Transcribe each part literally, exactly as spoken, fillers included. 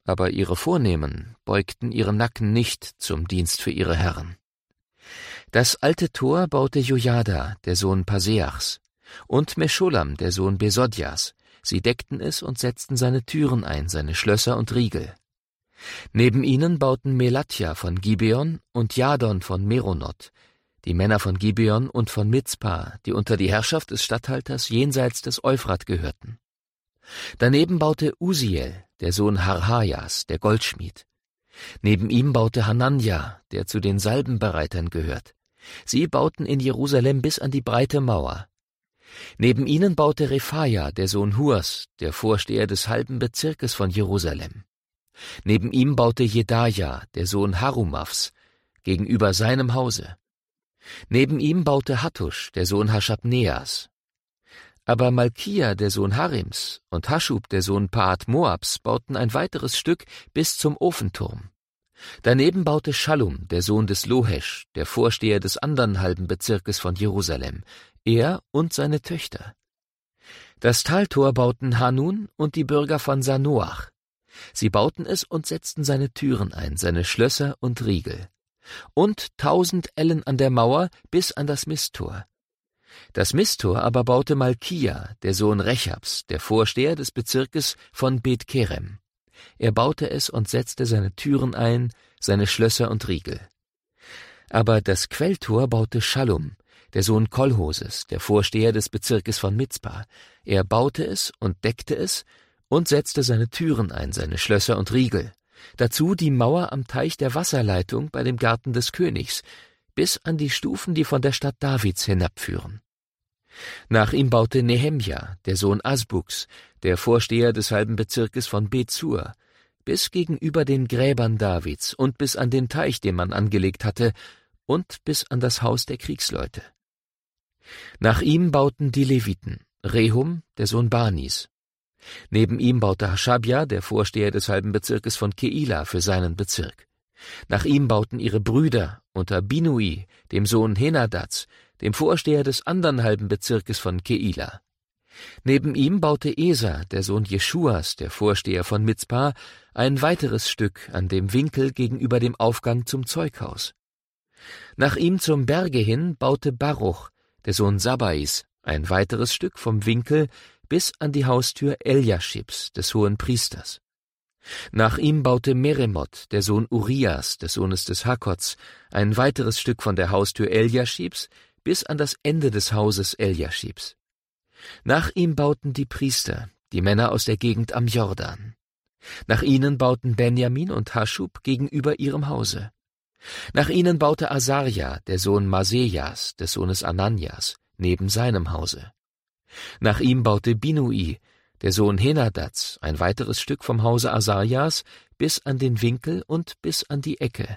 aber ihre Vornehmen beugten ihre Nacken nicht zum Dienst für ihre Herren. Das alte Tor baute Jojada, der Sohn Paseachs, und Meschulam, der Sohn Besodjas. Sie deckten es und setzten seine Türen ein, seine Schlösser und Riegel. Neben ihnen bauten Melatja von Gibeon und Jadon von Meronoth, die Männer von Gibeon und von Mizpah, die unter die Herrschaft des Statthalters jenseits des Euphrat gehörten. Daneben baute Uziel, der Sohn Harhajas, der Goldschmied. Neben ihm baute Hananja, der zu den Salbenbereitern gehört. Sie bauten in Jerusalem bis an die breite Mauer. Neben ihnen baute Rephaja, der Sohn Hurs, der Vorsteher des halben Bezirkes von Jerusalem. Neben ihm baute Jedaja, der Sohn Harumafs, gegenüber seinem Hause. Neben ihm baute Hattusch, der Sohn Haschabneas. Aber Malkia, der Sohn Harims, und Haschub, der Sohn Paat Moabs, bauten ein weiteres Stück bis zum Ofenturm. Daneben baute Schallum, der Sohn des Lohesch, der Vorsteher des anderen halben Bezirkes von Jerusalem, er und seine Töchter. Das Taltor bauten Hanun und die Bürger von Sanoach. Sie bauten es und setzten seine Türen ein, seine Schlösser und Riegel. Und tausend Ellen an der Mauer bis an das Misttor. Das Misttor aber baute Malkia, der Sohn Rechabs, der Vorsteher des Bezirkes von Bet Kerem. Er baute es und setzte seine Türen ein, seine Schlösser und Riegel. Aber das Quelltor baute Schallum, der Sohn Kolhoses, der Vorsteher des Bezirkes von Mizpah. Er baute es und deckte es und setzte seine Türen ein, seine Schlösser und Riegel. Dazu die Mauer am Teich der Wasserleitung bei dem Garten des Königs, bis an die Stufen, die von der Stadt Davids hinabführen. Nach ihm baute Nehemja, der Sohn Asbuks, der Vorsteher des halben Bezirkes von Bet-Sur, bis gegenüber den Gräbern Davids und bis an den Teich, den man angelegt hatte, und bis an das Haus der Kriegsleute. Nach ihm bauten die Leviten, Rehum, der Sohn Banis. Neben ihm baute Haschabja, der Vorsteher des halben Bezirkes von Keila, für seinen Bezirk. Nach ihm bauten ihre Brüder unter Binui, dem Sohn Henadads, dem Vorsteher des anderen halben Bezirkes von Keila. Neben ihm baute Esa, der Sohn Jeschuas, der Vorsteher von Mizpah, ein weiteres Stück an dem Winkel gegenüber dem Aufgang zum Zeughaus. Nach ihm zum Berge hin baute Baruch, der Sohn Sabbais, ein weiteres Stück vom Winkel bis an die Haustür Eliaschibs, des hohen Priesters. Nach ihm baute Meremoth, der Sohn Urias, des Sohnes des Hakots, ein weiteres Stück von der Haustür Eliaschibs bis an das Ende des Hauses Eliaschibs. Nach ihm bauten die Priester, die Männer aus der Gegend am Jordan. Nach ihnen bauten Benjamin und Haschub gegenüber ihrem Hause. Nach ihnen baute Asaria, der Sohn Masejas, des Sohnes Ananias, neben seinem Hause. Nach ihm baute Binui, der Sohn Henadads, ein weiteres Stück vom Hause Asarias bis an den Winkel und bis an die Ecke.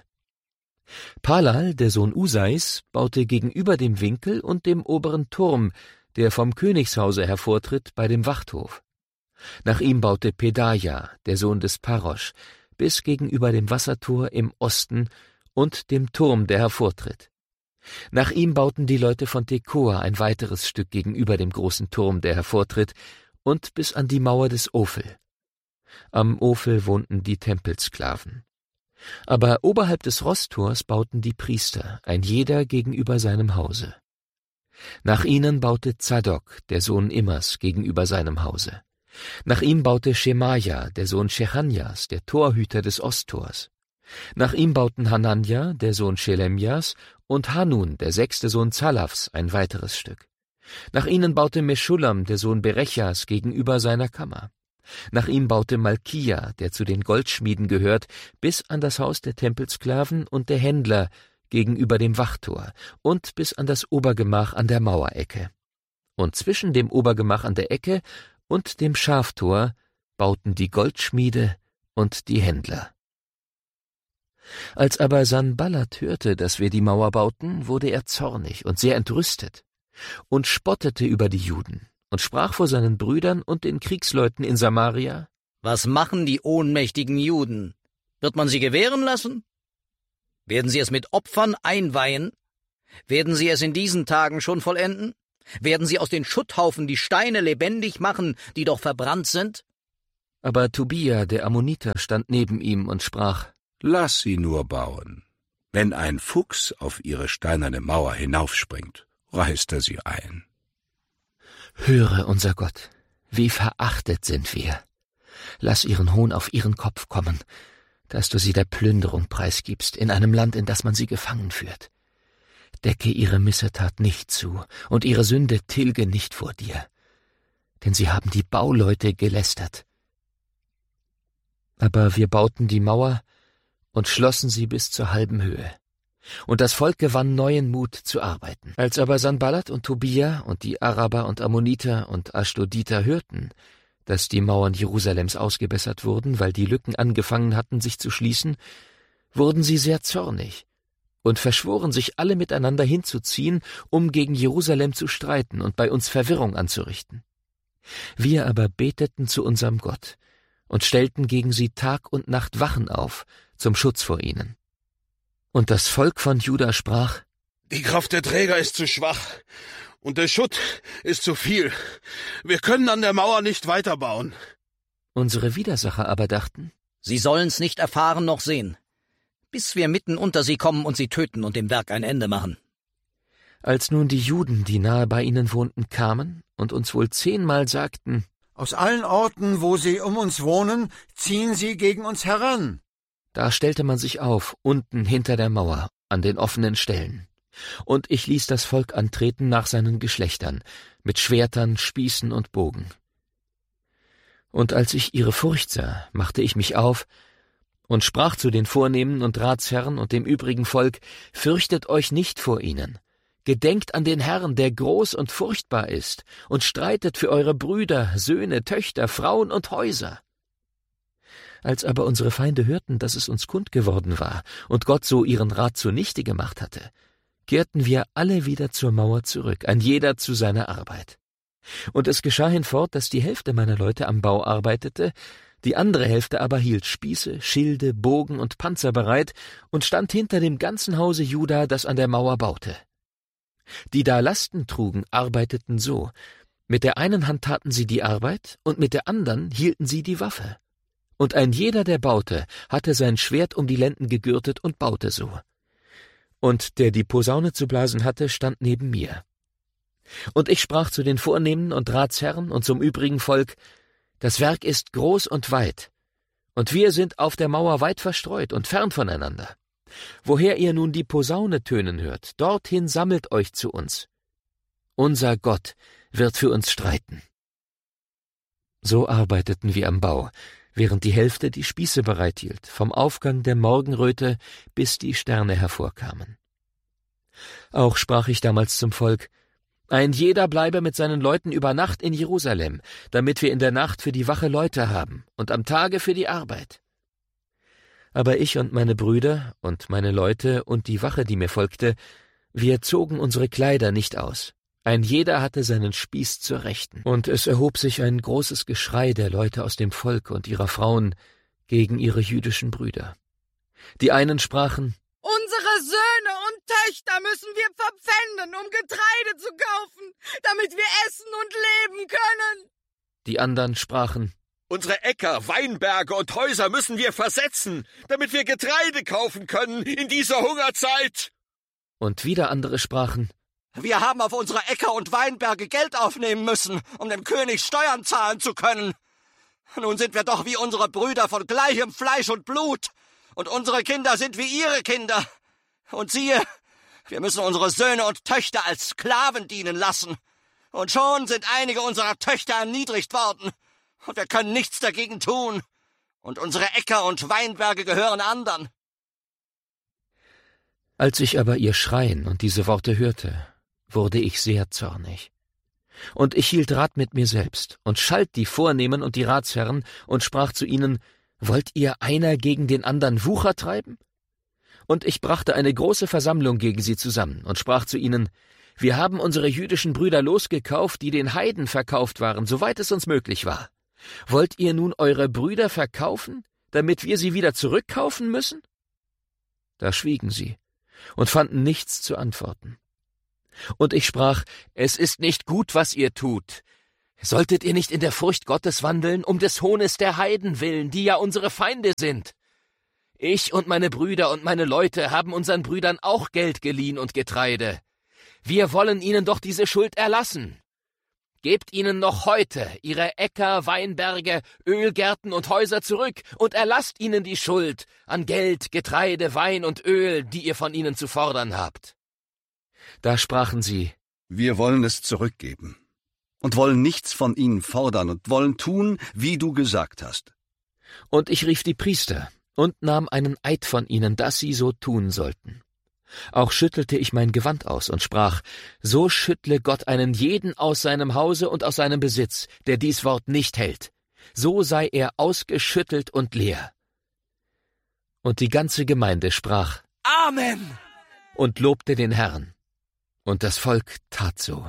Palal, der Sohn Usais, baute gegenüber dem Winkel und dem oberen Turm, der vom Königshause hervortritt, bei dem Wachthof. Nach ihm baute Pedaja, der Sohn des Parosch, bis gegenüber dem Wassertor im Osten und dem Turm, der hervortritt. Nach ihm bauten die Leute von Tekoa ein weiteres Stück gegenüber dem großen Turm, der hervortritt, und bis an die Mauer des Ophel. Am Ophel wohnten die Tempelsklaven. Aber oberhalb des Rosttors bauten die Priester, ein jeder gegenüber seinem Hause. Nach ihnen baute Zadok, der Sohn Immers, gegenüber seinem Hause. Nach ihm baute Schemaja, der Sohn Shechanjas, der Torhüter des Osttors. Nach ihm bauten Hananja, der Sohn Schelemjas, und Hanun, der sechste Sohn Zalafs, ein weiteres Stück. Nach ihnen baute Meschulam, der Sohn Berechas, gegenüber seiner Kammer. Nach ihm baute Malkia, der zu den Goldschmieden gehört, bis an das Haus der Tempelsklaven und der Händler gegenüber dem Wachtor und bis an das Obergemach an der Mauerecke. Und zwischen dem Obergemach an der Ecke und dem Schaftor bauten die Goldschmiede und die Händler. Als aber Sanballat hörte, dass wir die Mauer bauten, wurde er zornig und sehr entrüstet und spottete über die Juden und sprach vor seinen Brüdern und den Kriegsleuten in Samaria: Was machen die ohnmächtigen Juden? Wird man sie gewähren lassen? Werden sie es mit Opfern einweihen? Werden sie es in diesen Tagen schon vollenden? Werden sie aus den Schutthaufen die Steine lebendig machen, die doch verbrannt sind? Aber Tobia, der Ammoniter, stand neben ihm und sprach: »Lass sie nur bauen. Wenn ein Fuchs auf ihre steinerne Mauer hinaufspringt, reißt er sie ein.« »Höre, unser Gott, wie verachtet sind wir. Lass ihren Hohn auf ihren Kopf kommen, dass du sie der Plünderung preisgibst, in einem Land, in das man sie gefangen führt. Decke ihre Missetat nicht zu, und ihre Sünde tilge nicht vor dir. Denn sie haben die Bauleute gelästert. Aber wir bauten die Mauer und schlossen sie bis zur halben Höhe. Und das Volk gewann neuen Mut zu arbeiten. Als aber Sanballat und Tobia und die Araber und Ammoniter und Aschdoditer hörten, dass die Mauern Jerusalems ausgebessert wurden, weil die Lücken angefangen hatten, sich zu schließen, wurden sie sehr zornig und verschworen sich alle miteinander hinzuziehen, um gegen Jerusalem zu streiten und bei uns Verwirrung anzurichten. Wir aber beteten zu unserem Gott und stellten gegen sie Tag und Nacht Wachen auf, zum Schutz vor ihnen. Und das Volk von Juda sprach: »Die Kraft der Träger ist zu schwach, und der Schutt ist zu viel. Wir können an der Mauer nicht weiterbauen.« Unsere Widersacher aber dachten: Sie sollen's nicht erfahren noch sehen, bis wir mitten unter sie kommen und sie töten und dem Werk ein Ende machen. Als nun die Juden, die nahe bei ihnen wohnten, kamen und uns wohl zehnmal sagten: »Aus allen Orten, wo sie um uns wohnen, ziehen sie gegen uns heran.« Da stellte man sich auf, unten hinter der Mauer, an den offenen Stellen. Und ich ließ das Volk antreten nach seinen Geschlechtern, mit Schwertern, Spießen und Bogen. Und als ich ihre Furcht sah, machte ich mich auf und sprach zu den Vornehmen und Ratsherren und dem übrigen Volk: »Fürchtet euch nicht vor ihnen. Gedenkt an den Herrn, der groß und furchtbar ist, und streitet für eure Brüder, Söhne, Töchter, Frauen und Häuser.« Als aber unsere Feinde hörten, dass es uns kund geworden war und Gott so ihren Rat zunichte gemacht hatte, kehrten wir alle wieder zur Mauer zurück, ein jeder zu seiner Arbeit. Und es geschah hinfort, dass die Hälfte meiner Leute am Bau arbeitete, die andere Hälfte aber hielt Spieße, Schilde, Bogen und Panzer bereit und stand hinter dem ganzen Hause Juda, das an der Mauer baute. Die da Lasten trugen, arbeiteten so: Mit der einen Hand taten sie die Arbeit, und mit der anderen hielten sie die Waffe. Und ein jeder, der baute, hatte sein Schwert um die Lenden gegürtet und baute so. Und der die Posaune zu blasen hatte, stand neben mir. Und ich sprach zu den Vornehmen und Ratsherren und zum übrigen Volk: Das Werk ist groß und weit, und wir sind auf der Mauer weit verstreut und fern voneinander. Woher ihr nun die Posaune tönen hört, dorthin sammelt euch zu uns. Unser Gott wird für uns streiten.« So arbeiteten wir am Bau, während die Hälfte die Spieße bereithielt, vom Aufgang der Morgenröte bis die Sterne hervorkamen. Auch sprach ich damals zum Volk: Ein jeder bleibe mit seinen Leuten über Nacht in Jerusalem, damit wir in der Nacht für die Wache Leute haben und am Tage für die Arbeit. Aber ich und meine Brüder und meine Leute und die Wache, die mir folgte, wir zogen unsere Kleider nicht aus. Ein jeder hatte seinen Spieß zur Rechten. Und es erhob sich ein großes Geschrei der Leute aus dem Volk und ihrer Frauen gegen ihre jüdischen Brüder. Die einen sprachen: »Unsere Söhne und Töchter müssen wir verpfänden, um Getreide zu kaufen, damit wir essen und leben können.« Die anderen sprachen: »Unsere Äcker, Weinberge und Häuser müssen wir versetzen, damit wir Getreide kaufen können in dieser Hungerzeit.« Und wieder andere sprachen: »Wir haben auf unsere Äcker und Weinberge Geld aufnehmen müssen, um dem König Steuern zahlen zu können. Nun sind wir doch wie unsere Brüder von gleichem Fleisch und Blut, und unsere Kinder sind wie ihre Kinder. Und siehe, wir müssen unsere Söhne und Töchter als Sklaven dienen lassen. Und schon sind einige unserer Töchter erniedrigt worden, und wir können nichts dagegen tun. Und unsere Äcker und Weinberge gehören anderen.« Als ich aber ihr Schreien und diese Worte hörte, wurde ich sehr zornig. Und ich hielt Rat mit mir selbst und schalt die Vornehmen und die Ratsherren und sprach zu ihnen: Wollt ihr einer gegen den anderen Wucher treiben? Und ich brachte eine große Versammlung gegen sie zusammen und sprach zu ihnen: Wir haben unsere jüdischen Brüder losgekauft, die den Heiden verkauft waren, soweit es uns möglich war. Wollt ihr nun eure Brüder verkaufen, damit wir sie wieder zurückkaufen müssen? Da schwiegen sie und fanden nichts zu antworten. Und ich sprach: Es ist nicht gut, was ihr tut. Solltet ihr nicht in der Furcht Gottes wandeln, um des Hohnes der Heiden willen, die ja unsere Feinde sind? Ich und meine Brüder und meine Leute haben unseren Brüdern auch Geld geliehen und Getreide. Wir wollen ihnen doch diese Schuld erlassen. Gebt ihnen noch heute ihre Äcker, Weinberge, Ölgärten und Häuser zurück und erlasst ihnen die Schuld an Geld, Getreide, Wein und Öl, die ihr von ihnen zu fordern habt. Da sprachen sie: Wir wollen es zurückgeben und wollen nichts von ihnen fordern und wollen tun, wie du gesagt hast. Und ich rief die Priester und nahm einen Eid von ihnen, dass sie so tun sollten. Auch schüttelte ich mein Gewand aus und sprach: So schüttle Gott einen jeden aus seinem Hause und aus seinem Besitz, der dies Wort nicht hält. So sei er ausgeschüttelt und leer. Und die ganze Gemeinde sprach: Amen! Und lobte den Herrn. Und das Volk tat so.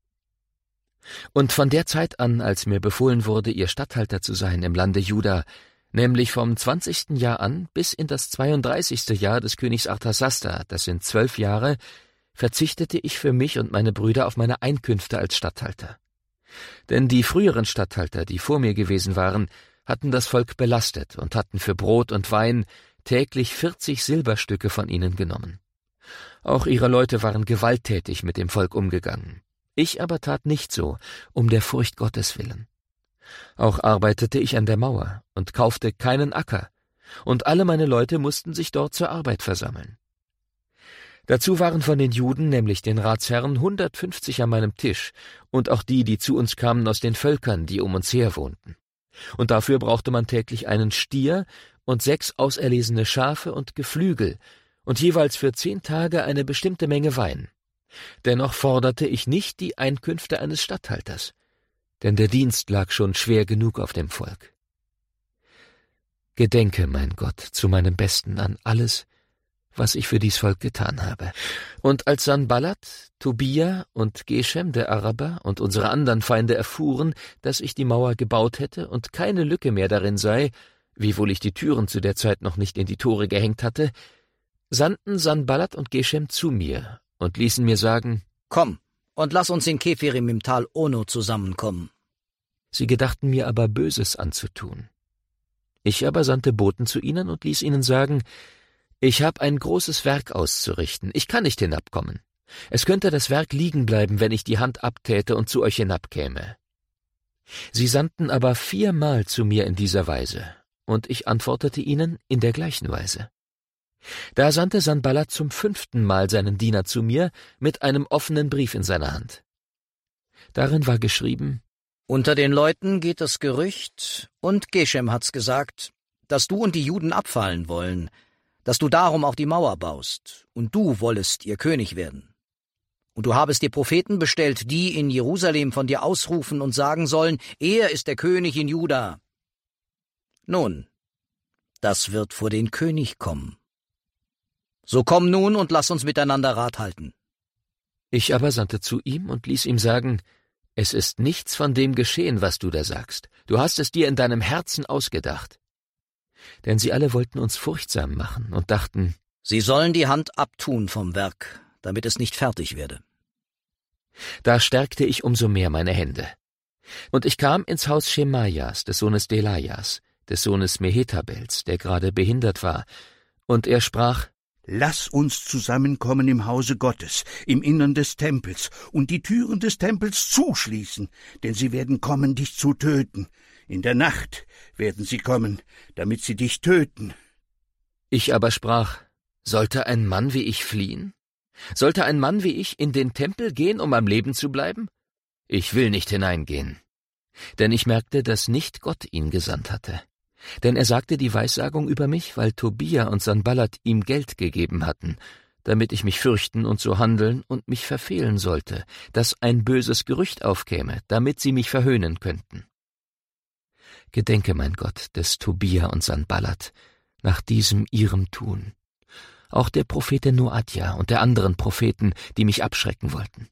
Und von der Zeit an, als mir befohlen wurde, ihr Statthalter zu sein im Lande Juda, nämlich vom zwanzigsten Jahr an bis in das zweiunddreißigste Jahr des Königs Arthasasta, das sind zwölf Jahre, verzichtete ich für mich und meine Brüder auf meine Einkünfte als Statthalter. Denn die früheren Statthalter, die vor mir gewesen waren, hatten das Volk belastet und hatten für Brot und Wein täglich vierzig Silberstücke von ihnen genommen. Auch ihre Leute waren gewalttätig mit dem Volk umgegangen. Ich aber tat nicht so, um der Furcht Gottes willen. Auch arbeitete ich an der Mauer und kaufte keinen Acker, und alle meine Leute mussten sich dort zur Arbeit versammeln. Dazu waren von den Juden, nämlich den Ratsherren, hundertfünfzig an meinem Tisch, und auch die, die zu uns kamen aus den Völkern, die um uns her wohnten. Und dafür brauchte man täglich einen Stier und sechs auserlesene Schafe und Geflügel, und jeweils für zehn Tage eine bestimmte Menge Wein. Dennoch forderte ich nicht die Einkünfte eines Statthalters, denn der Dienst lag schon schwer genug auf dem Volk. Gedenke, mein Gott, zu meinem Besten an alles, was ich für dies Volk getan habe. Und als Sanballat, Tobia und Geshem, der Araber, und unsere anderen Feinde erfuhren, dass ich die Mauer gebaut hätte und keine Lücke mehr darin sei, wiewohl ich die Türen zu der Zeit noch nicht in die Tore gehängt hatte, sandten Sanballat und Geshem zu mir und ließen mir sagen: Komm, und lass uns in Kephirim im Tal Ono zusammenkommen. Sie gedachten mir aber Böses anzutun. Ich aber sandte Boten zu ihnen und ließ ihnen sagen: Ich habe ein großes Werk auszurichten, ich kann nicht hinabkommen. Es könnte das Werk liegen bleiben, wenn ich die Hand abtäte und zu euch hinabkäme. Sie sandten aber viermal zu mir in dieser Weise, und ich antwortete ihnen in der gleichen Weise. Da sandte Sanballat zum fünften Mal seinen Diener zu mir mit einem offenen Brief in seiner Hand. Darin war geschrieben: Unter den Leuten geht das Gerücht, und Geshem hat's gesagt, dass du und die Juden abfallen wollen, dass du darum auch die Mauer baust, und du wollest ihr König werden. Und du habest dir Propheten bestellt, die in Jerusalem von dir ausrufen und sagen sollen: Er ist der König in Juda. Nun, das wird vor den König kommen. So komm nun und lass uns miteinander Rat halten. Ich aber sandte zu ihm und ließ ihm sagen: Es ist nichts von dem geschehen, was du da sagst. Du hast es dir in deinem Herzen ausgedacht. Denn sie alle wollten uns furchtsam machen und dachten: Sie sollen die Hand abtun vom Werk, damit es nicht fertig werde. Da stärkte ich umso mehr meine Hände. Und ich kam ins Haus Schemajas, des Sohnes Delajas, des Sohnes Mehetabels, der gerade behindert war, und er sprach: Lass uns zusammenkommen im Hause Gottes, im Innern des Tempels, und die Türen des Tempels zuschließen, denn sie werden kommen, dich zu töten. In der Nacht werden sie kommen, damit sie dich töten. Ich aber sprach: Sollte ein Mann wie ich fliehen? Sollte ein Mann wie ich in den Tempel gehen, um am Leben zu bleiben? Ich will nicht hineingehen. Denn ich merkte, dass nicht Gott ihn gesandt hatte. Denn er sagte die Weissagung über mich, weil Tobia und Sanballat ihm Geld gegeben hatten, damit ich mich fürchten und so handeln und mich verfehlen sollte, dass ein böses Gerücht aufkäme, damit sie mich verhöhnen könnten. Gedenke, mein Gott, des Tobia und Sanballat, nach diesem ihrem Tun, auch der Prophetin Noadja und der anderen Propheten, die mich abschrecken wollten.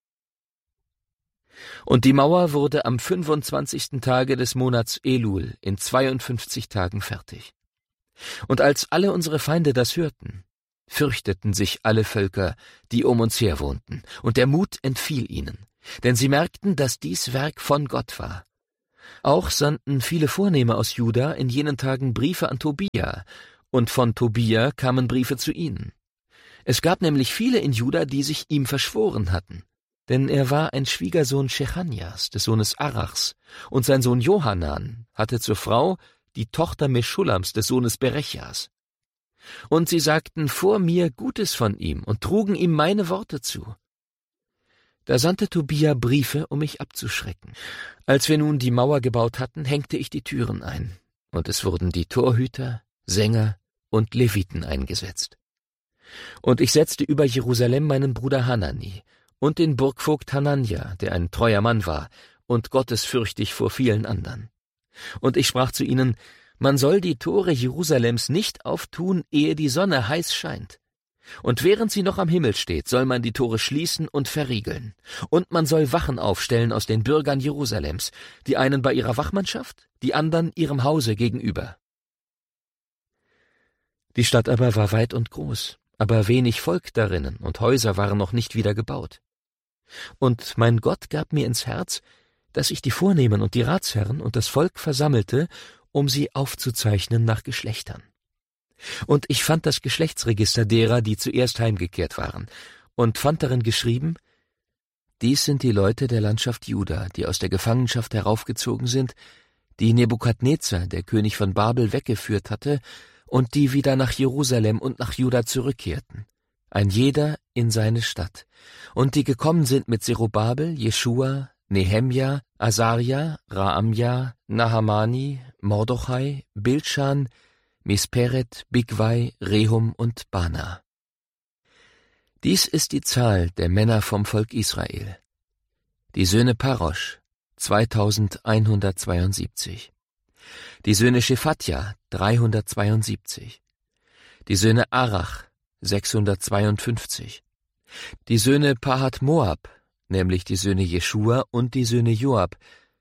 Und die Mauer wurde am fünfundzwanzigsten Tage des Monats Elul in zweiundfünfzig Tagen fertig. Und als alle unsere Feinde das hörten, fürchteten sich alle Völker, die um uns her wohnten, und der Mut entfiel ihnen, denn sie merkten, dass dies Werk von Gott war. Auch sandten viele Vornehme aus Juda in jenen Tagen Briefe an Tobia, und von Tobia kamen Briefe zu ihnen. Es gab nämlich viele in Juda, die sich ihm verschworen hatten, denn er war ein Schwiegersohn Schechanias, des Sohnes Arachs, und sein Sohn Johanan hatte zur Frau die Tochter Meschulams, des Sohnes Berechjas. Und sie sagten vor mir Gutes von ihm und trugen ihm meine Worte zu. Da sandte Tobia Briefe, um mich abzuschrecken. Als wir nun die Mauer gebaut hatten, hängte ich die Türen ein, und es wurden die Torhüter, Sänger und Leviten eingesetzt. Und ich setzte über Jerusalem meinen Bruder Hanani und den Burgvogt Hananja, der ein treuer Mann war und gottesfürchtig vor vielen anderen. Und ich sprach zu ihnen, man soll die Tore Jerusalems nicht auftun, ehe die Sonne heiß scheint. Und während sie noch am Himmel steht, soll man die Tore schließen und verriegeln. Und man soll Wachen aufstellen aus den Bürgern Jerusalems, die einen bei ihrer Wachmannschaft, die anderen ihrem Hause gegenüber. Die Stadt aber war weit und groß, aber wenig Volk darinnen, und Häuser waren noch nicht wieder gebaut. Und mein Gott gab mir ins Herz, dass ich die Vornehmen und die Ratsherren und das Volk versammelte, um sie aufzuzeichnen nach Geschlechtern. Und ich fand das Geschlechtsregister derer, die zuerst heimgekehrt waren, und fand darin geschrieben, dies sind die Leute der Landschaft Juda, die aus der Gefangenschaft heraufgezogen sind, die Nebukadnezar, der König von Babel, weggeführt hatte, und die wieder nach Jerusalem und nach Juda zurückkehrten, ein jeder in seine Stadt, und die gekommen sind mit Zerubabel, Jeschua, Nehemja, Asaria, Raamja, Nahamani, Mordochai, Bilschan, Misperet, Bigwai, Rehum und Bana. Dies ist die Zahl der Männer vom Volk Israel. Die Söhne Parosch, zweitausendeinhundertzweiundsiebzig. Die Söhne Schephatja, dreihundertzweiundsiebzig. Die Söhne Arach, sechshundertzweiundfünfzig. Die Söhne Pahat Moab, nämlich die Söhne Jeschua und die Söhne Joab,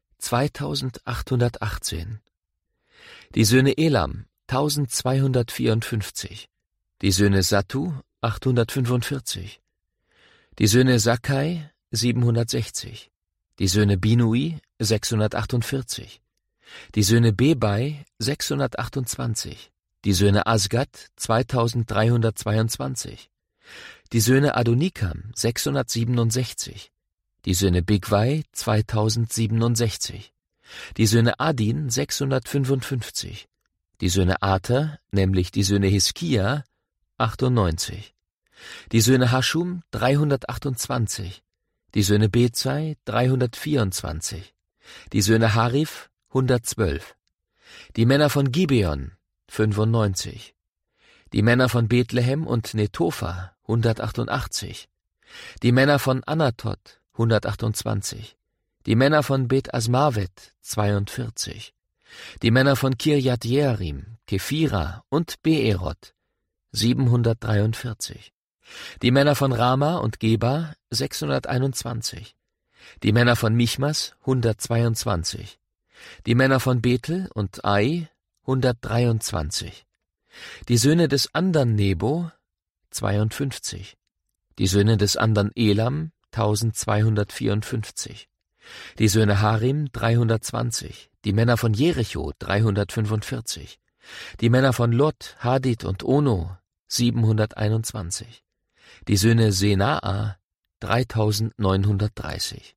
zweitausendachthundertachtzehn. Die Söhne Elam, tausendzweihundertvierundfünfzig. Die Söhne Sattu, achthundertfünfundvierzig. Die Söhne Sakkai, siebenhundertsechzig. Die Söhne Binui, sechshundertachtundvierzig. Die Söhne Bebai, sechshundertachtundzwanzig. Die Söhne Asgat, zweitausenddreihundertzweiundzwanzig. Die Söhne Adonikam, sechshundertsiebenundsechzig. Die Söhne Bigwai, zweitausendsiebenundsechzig. Die Söhne Adin, sechshundertfünfundfünfzig. Die Söhne Ater, nämlich die Söhne Hiskia, achtundneunzig. Die Söhne Haschum, dreihundertachtundzwanzig. Die Söhne Bezai, dreihundertvierundzwanzig. Die Söhne Harif, hundertzwölf. Die Männer von Gibeon, fünfundneunzig. Die Männer von Bethlehem und Netopha, hundertachtundachtzig. Die Männer von Anatot, hundertachtundzwanzig. Die Männer von Bet Asmavet, zweiundvierzig. Die Männer von Kirjat Jearim, Kephira und Beerot, siebenhundertdreiundvierzig. Die Männer von Rama und Geba, sechshunderteinundzwanzig. Die Männer von Michmas, hundertzweiundzwanzig. Die Männer von Bethel und Ai, hundertdreiundzwanzig. Die Söhne des andern Nebo, zweiundfünfzig. Die Söhne des andern Elam, tausendzweihundertvierundfünfzig. Die Söhne Harim, dreihundertzwanzig. Die Männer von Jericho, dreihundertfünfundvierzig. Die Männer von Lot, Hadid und Ono, siebenhunderteinundzwanzig. Die Söhne Senaa, dreitausendneunhundertdreißig.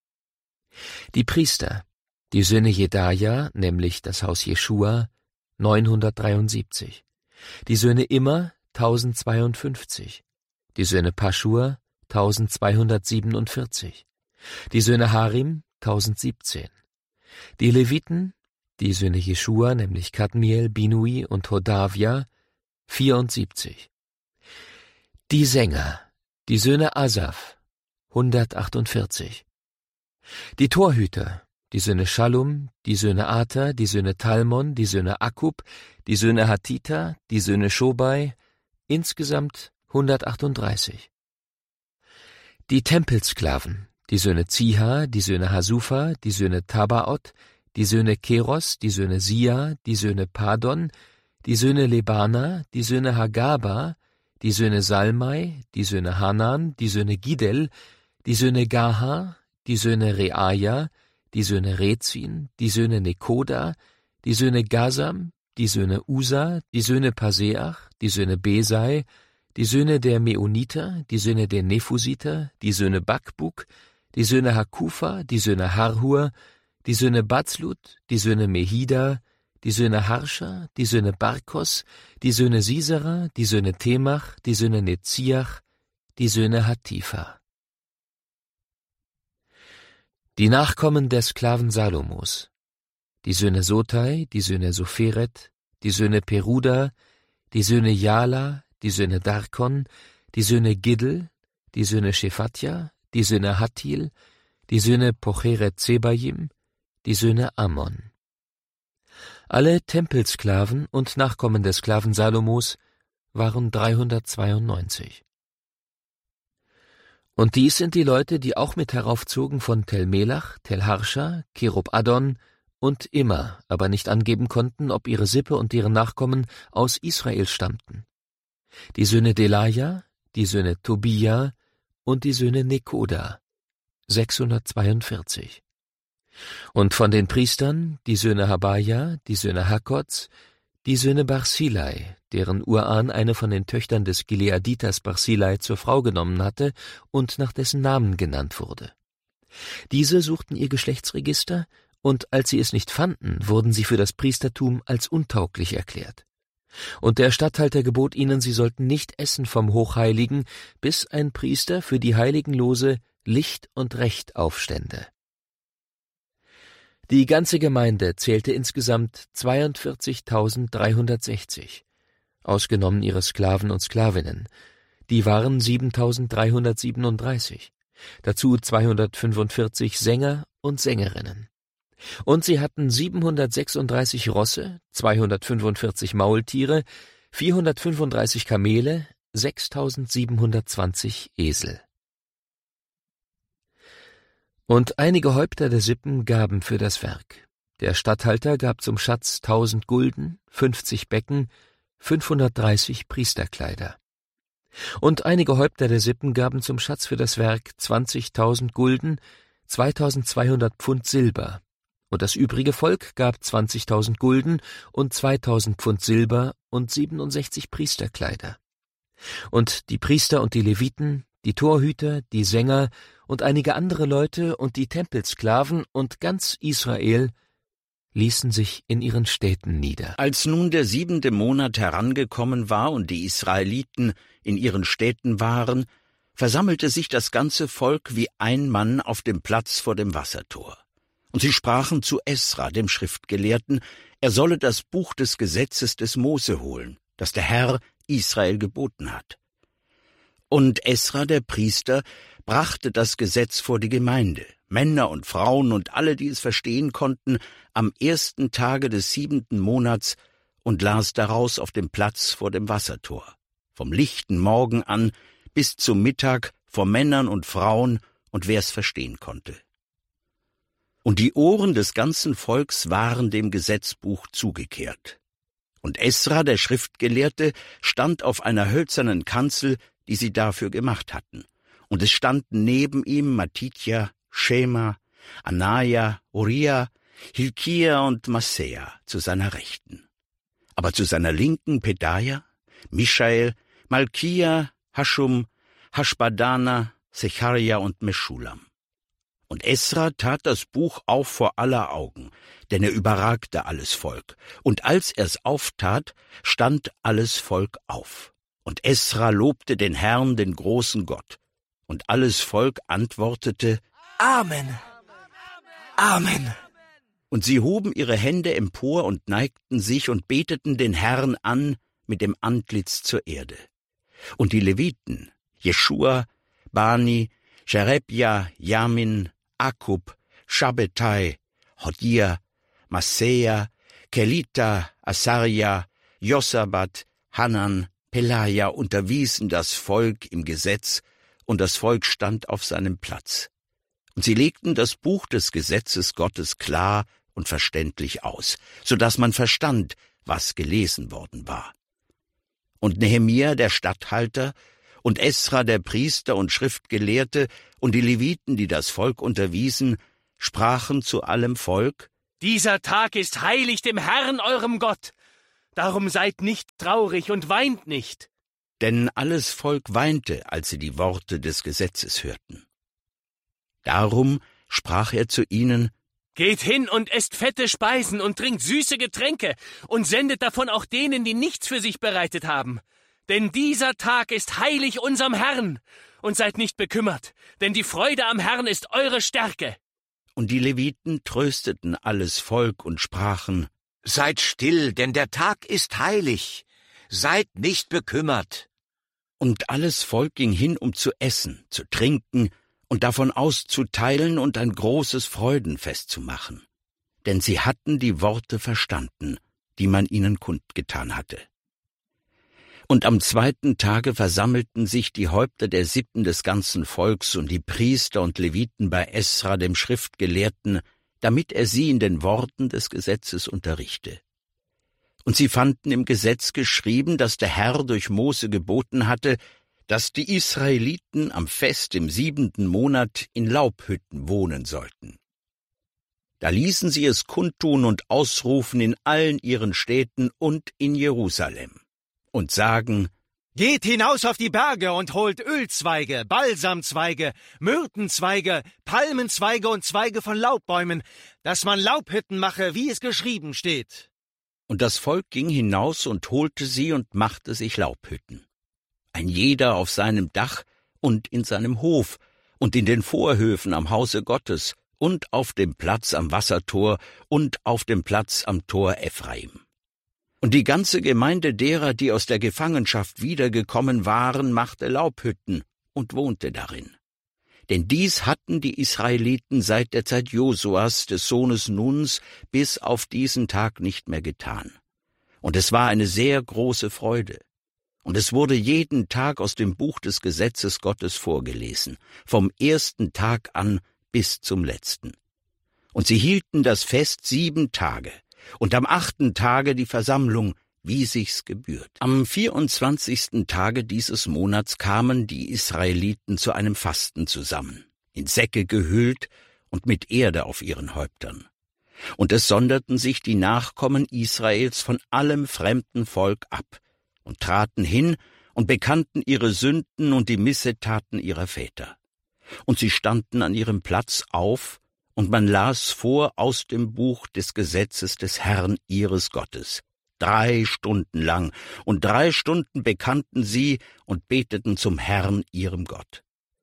Die Priester, die Söhne Jedaja, nämlich das Haus Jeschua, neunhundertdreiundsiebzig. Die Söhne Immer, tausendzweiundfünfzig. Die Söhne Paschur, tausendzweihundertsiebenundvierzig. Die Söhne Harim, tausendsiebzehn. Die Leviten, die Söhne Jeschua, nämlich Kadmiel, Binui und Hodavia, vierundsiebzig. Die Sänger, die Söhne Asaf, hundertachtundvierzig. Die Torhüter, die Söhne Schallum, die Söhne Ater, die Söhne Talmon, die Söhne Akkub, die Söhne Hatita, die Söhne Schobai, insgesamt hundertachtunddreißig. Die Tempelsklaven, die Söhne Ziha, die Söhne Hasufa, die Söhne Tabaot, die Söhne Keros, die Söhne Sia, die Söhne Padon, die Söhne Lebana, die Söhne Hagaba, die Söhne Salmai, die Söhne Hanan, die Söhne Gidel, die Söhne Gaha, die Söhne Reaja, die Söhne Rezin, die Söhne Nekoda, die Söhne Gasam, die Söhne Usa, die Söhne Paseach, die Söhne Besai, die Söhne der Meuniter, die Söhne der Nephusiter, die Söhne Bakbuk, die Söhne Hakufa, die Söhne Harhur, die Söhne Bazlut, die Söhne Mehida, die Söhne Harscha, die Söhne Barkos, die Söhne Sisera, die Söhne Temach, die Söhne Netziach, die Söhne Hatifa. Die Nachkommen der Sklaven Salomos, die Söhne Sotai, die Söhne Sopheret, die Söhne Peruda, die Söhne Jala, die Söhne Darkon, die Söhne Giddel, die Söhne Shephatja, die Söhne Hattil, die Söhne Pocheret Zebaim, die Söhne Ammon. Alle Tempelsklaven und Nachkommen des Sklaven Salomos waren dreihundertzweiundneunzig. Und dies sind die Leute, die auch mit heraufzogen von Tel Melach, Tel Harscha, Kerub Addon und Immer, aber nicht angeben konnten, ob ihre Sippe und deren Nachkommen aus Israel stammten. Die Söhne Delaja, die Söhne Tobia und die Söhne Nekoda, sechshundertzweiundvierzig. Und von den Priestern die Söhne Habaja, die Söhne Hakots, die Söhne Barzillai, deren Urahn eine von den Töchtern des Gileaditers Barzillai zur Frau genommen hatte und nach dessen Namen genannt wurde. Diese suchten ihr Geschlechtsregister, und als sie es nicht fanden, wurden sie für das Priestertum als untauglich erklärt. Und der Statthalter gebot ihnen, sie sollten nicht essen vom Hochheiligen, bis ein Priester für die Heiligenlose Licht und Recht aufstände. Die ganze Gemeinde zählte insgesamt zweiundvierzigtausenddreihundertsechzig, ausgenommen ihre Sklaven und Sklavinnen. Die waren siebentausenddreihundertsiebenunddreißig, dazu zweihundertfünfundvierzig Sänger und Sängerinnen. Und sie hatten siebenhundertsechsunddreißig Rosse, zweihundertfünfundvierzig Maultiere, vierhundertfünfunddreißig Kamele, sechstausendsiebenhundertzwanzig Esel. Und einige Häupter der Sippen gaben für das Werk. Der Statthalter gab zum Schatz tausend Gulden, fünfzig Becken, fünfhundertdreißig Priesterkleider. Und einige Häupter der Sippen gaben zum Schatz für das Werk zwanzigtausend Gulden, zweitausendzweihundert Pfund Silber. Und das übrige Volk gab zwanzigtausend Gulden und zweitausend Pfund Silber und siebenundsechzig Priesterkleider. Und die Priester und die Leviten, die Torhüter, die Sänger und einige andere Leute und die Tempelsklaven und ganz Israel ließen sich in ihren Städten nieder. Als nun der siebente Monat herangekommen war und die Israeliten in ihren Städten waren, versammelte sich das ganze Volk wie ein Mann auf dem Platz vor dem Wassertor. Und sie sprachen zu Esra, dem Schriftgelehrten, er solle das Buch des Gesetzes des Mose holen, das der Herr Israel geboten hat. Und Esra, der Priester, brachte das Gesetz vor die Gemeinde, Männer und Frauen und alle, die es verstehen konnten, am ersten Tage des siebenten Monats und las daraus auf dem Platz vor dem Wassertor, vom lichten Morgen an bis zum Mittag vor Männern und Frauen und wer es verstehen konnte. Und die Ohren des ganzen Volks waren dem Gesetzbuch zugekehrt. Und Esra, der Schriftgelehrte, stand auf einer hölzernen Kanzel, die sie dafür gemacht hatten. Und es standen neben ihm Matitja, Schema, Anaja, Uriah, Hilkia und Massea zu seiner Rechten. Aber zu seiner Linken Pedaja, Mischael, Malkia, Haschum, Haschbadana, Secharia und Meschulam. Und Esra tat das Buch auf vor aller Augen, denn er überragte alles Volk. Und als er's auftat, stand alles Volk auf. Und Esra lobte den Herrn, den großen Gott. Und alles Volk antwortete, Amen. Amen. Und sie hoben ihre Hände empor und neigten sich und beteten den Herrn an mit dem Antlitz zur Erde. Und die Leviten, Jeschua, Bani, Sherebja, Jamin, Akub, Schabbetai, Hodia, Massea, Kelita, Asaria, Josabat, Hanan, Pelaja unterwiesen das Volk im Gesetz, und das Volk stand auf seinem Platz. Und sie legten das Buch des Gesetzes Gottes klar und verständlich aus, so dass man verstand, was gelesen worden war. Und Nehemia, der Statthalter, Und Esra, der Priester und Schriftgelehrte, und die Leviten, die das Volk unterwiesen, sprachen zu allem Volk: Dieser Tag ist heilig dem Herrn, eurem Gott. Darum seid nicht traurig und weint nicht. Denn alles Volk weinte, als sie die Worte des Gesetzes hörten. Darum sprach er zu ihnen: Geht hin und esst fette Speisen und trinkt süße Getränke und sendet davon auch denen, die nichts für sich bereitet haben. Denn dieser Tag ist heilig unserem Herrn. Und seid nicht bekümmert, denn die Freude am Herrn ist eure Stärke. Und die Leviten trösteten alles Volk und sprachen: Seid still, denn der Tag ist heilig. Seid nicht bekümmert. Und alles Volk ging hin, um zu essen, zu trinken und davon auszuteilen und ein großes Freudenfest zu machen. Denn sie hatten die Worte verstanden, die man ihnen kundgetan hatte. Und am zweiten Tage versammelten sich die Häupter der Sippen des ganzen Volks und die Priester und Leviten bei Esra, dem Schriftgelehrten, damit er sie in den Worten des Gesetzes unterrichte. Und sie fanden im Gesetz geschrieben, dass der Herr durch Mose geboten hatte, dass die Israeliten am Fest im siebenten Monat in Laubhütten wohnen sollten. Da ließen sie es kundtun und ausrufen in allen ihren Städten und in Jerusalem und sagen: Geht hinaus auf die Berge und holt Ölzweige, Balsamzweige, Myrtenzweige, Palmenzweige und Zweige von Laubbäumen, dass man Laubhütten mache, wie es geschrieben steht. Und das Volk ging hinaus und holte sie und machte sich Laubhütten. Ein jeder auf seinem Dach und in seinem Hof und in den Vorhöfen am Hause Gottes und auf dem Platz am Wassertor und auf dem Platz am Tor Ephraim. Und die ganze Gemeinde derer, die aus der Gefangenschaft wiedergekommen waren, machte Laubhütten und wohnte darin. Denn dies hatten die Israeliten seit der Zeit Josuas, des Sohnes Nuns, bis auf diesen Tag nicht mehr getan. Und es war eine sehr große Freude. Und es wurde jeden Tag aus dem Buch des Gesetzes Gottes vorgelesen, vom ersten Tag an bis zum letzten. Und sie hielten das Fest sieben Tage, und am achten Tage die Versammlung, wie sich's gebührt. Am vierundzwanzigsten Tage dieses Monats kamen die Israeliten zu einem Fasten zusammen, in Säcke gehüllt und mit Erde auf ihren Häuptern. Und es sonderten sich die Nachkommen Israels von allem fremden Volk ab und traten hin und bekannten ihre Sünden und die Missetaten ihrer Väter. Und sie standen an ihrem Platz auf, und man las vor aus dem Buch des Gesetzes des Herrn ihres Gottes, drei Stunden lang, und drei Stunden bekannten sie und beteten zum Herrn ihrem Gott.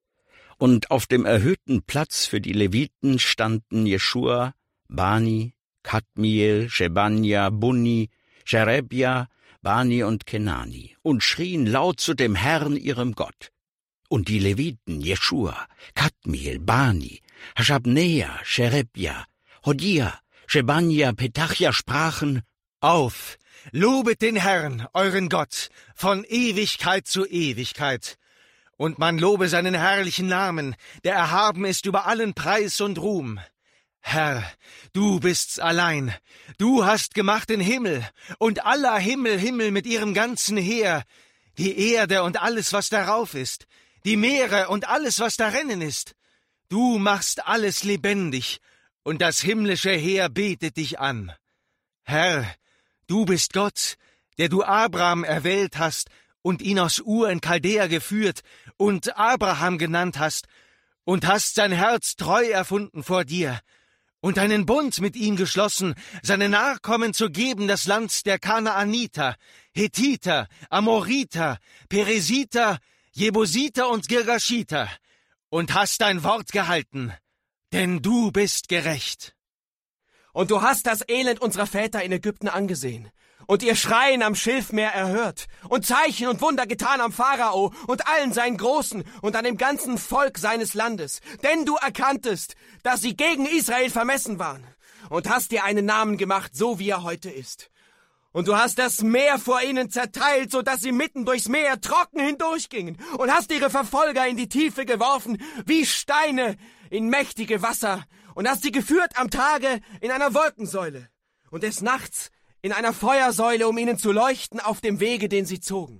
Und auf dem erhöhten Platz für die Leviten standen Jeschua, Bani, Kadmiel, Shebanja, Bunni, Sherebja, Bani und Kenani, und schrien laut zu dem Herrn ihrem Gott. Und die Leviten, Jeschua, Kadmiel, Bani, Hashabnea, Sherebja, Hodia, Shebanja, Petachia sprachen: Auf, lobet den Herrn, euren Gott, von Ewigkeit zu Ewigkeit. Und man lobe seinen herrlichen Namen, der erhaben ist über allen Preis und Ruhm. Herr, du bist's allein. Du hast gemacht den Himmel und aller Himmel, Himmel mit ihrem ganzen Heer, die Erde und alles, was darauf ist, die Meere und alles, was darin ist. Du machst alles lebendig, und das himmlische Heer betet dich an. Herr, du bist Gott, der du Abraham erwählt hast und ihn aus Ur in Chaldea geführt und Abraham genannt hast und hast sein Herz treu erfunden vor dir und einen Bund mit ihm geschlossen, seine Nachkommen zu geben das Land der Kanaaniter, Hethiter, Amoriter, Peresiter, Jebusiter und Girgashiter, und hast dein Wort gehalten, denn du bist gerecht. Und du hast das Elend unserer Väter in Ägypten angesehen und ihr Schreien am Schilfmeer erhört und Zeichen und Wunder getan am Pharao und allen seinen Großen und an dem ganzen Volk seines Landes, denn du erkanntest, dass sie gegen Israel vermessen waren, und hast dir einen Namen gemacht, so wie er heute ist. Und du hast das Meer vor ihnen zerteilt, so dass sie mitten durchs Meer trocken hindurchgingen, und hast ihre Verfolger in die Tiefe geworfen, wie Steine in mächtige Wasser, und hast sie geführt am Tage in einer Wolkensäule und des Nachts in einer Feuersäule, um ihnen zu leuchten auf dem Wege, den sie zogen.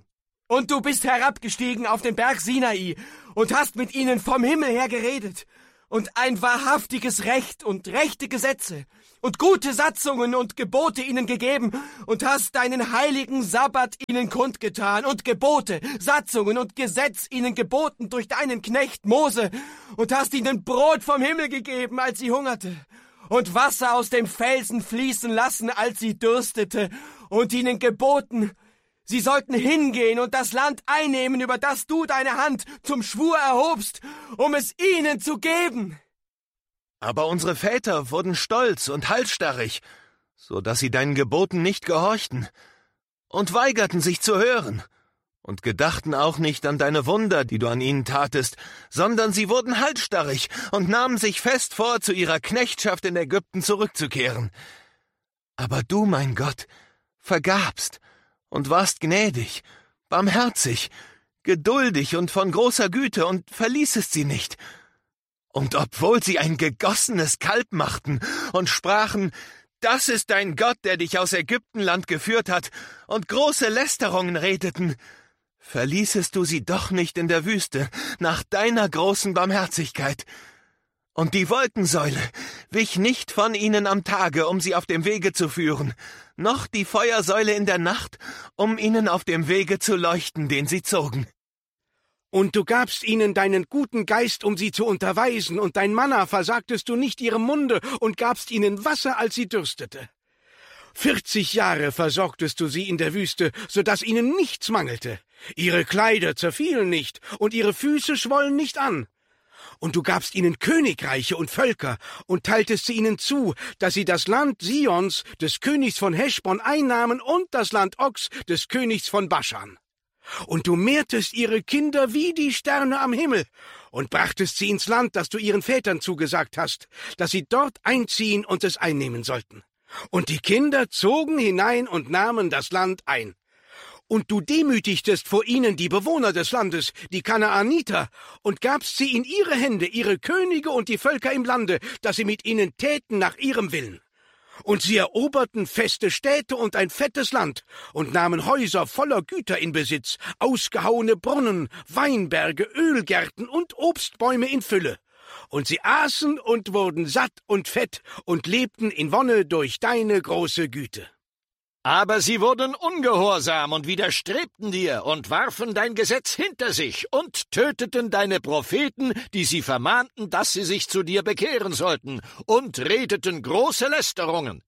Und du bist herabgestiegen auf den Berg Sinai und hast mit ihnen vom Himmel her geredet und ein wahrhaftiges Recht und rechte Gesetze und gute Satzungen und Gebote ihnen gegeben und hast deinen heiligen Sabbat ihnen kundgetan und Gebote, Satzungen und Gesetz ihnen geboten durch deinen Knecht Mose und hast ihnen Brot vom Himmel gegeben, als sie hungerte und Wasser aus dem Felsen fließen lassen, als sie dürstete und ihnen geboten, sie sollten hingehen und das Land einnehmen, über das du deine Hand zum Schwur erhobst, um es ihnen zu geben. Aber unsere Väter wurden stolz und halsstarrig, so dass sie deinen Geboten nicht gehorchten und weigerten sich zu hören und gedachten auch nicht an deine Wunder, die du an ihnen tatest, sondern sie wurden halsstarrig und nahmen sich fest vor, zu ihrer Knechtschaft in Ägypten zurückzukehren. Aber du, mein Gott, vergabst und warst gnädig, barmherzig, geduldig und von großer Güte und verließest sie nicht. Und obwohl sie ein gegossenes Kalb machten und sprachen, das ist dein Gott, der dich aus Ägyptenland geführt hat, und große Lästerungen redeten, verließest du sie doch nicht in der Wüste, nach deiner großen Barmherzigkeit. Und die Wolkensäule wich nicht von ihnen am Tage, um sie auf dem Wege zu führen, noch die Feuersäule in der Nacht, um ihnen auf dem Wege zu leuchten, den sie zogen. Und du gabst ihnen deinen guten Geist, um sie zu unterweisen, und dein Manna versagtest du nicht ihrem Munde und gabst ihnen Wasser, als sie dürstete. Vierzig Jahre versorgtest du sie in der Wüste, so dass ihnen nichts mangelte. Ihre Kleider zerfielen nicht, und ihre Füße schwollen nicht an. Und du gabst ihnen Königreiche und Völker und teiltest sie ihnen zu, dass sie das Land Sions, des Königs von Heschbon, einnahmen und das Land Ogs, des Königs von Baschan. Und du mehrtest ihre Kinder wie die Sterne am Himmel und brachtest sie ins Land, das du ihren Vätern zugesagt hast, dass sie dort einziehen und es einnehmen sollten. Und die Kinder zogen hinein und nahmen das Land ein. Und du demütigtest vor ihnen die Bewohner des Landes, die Kanaaniter, und gabst sie in ihre Hände, ihre Könige und die Völker im Lande, dass sie mit ihnen täten nach ihrem Willen. Und sie eroberten feste Städte und ein fettes Land und nahmen Häuser voller Güter in Besitz, ausgehauene Brunnen, Weinberge, Ölgärten und Obstbäume in Fülle. Und sie aßen und wurden satt und fett und lebten in Wonne durch deine große Güte. Aber sie wurden ungehorsam und widerstrebten dir und warfen dein Gesetz hinter sich und töteten deine Propheten, die sie vermahnten, dass sie sich zu dir bekehren sollten, und redeten große Lästerungen.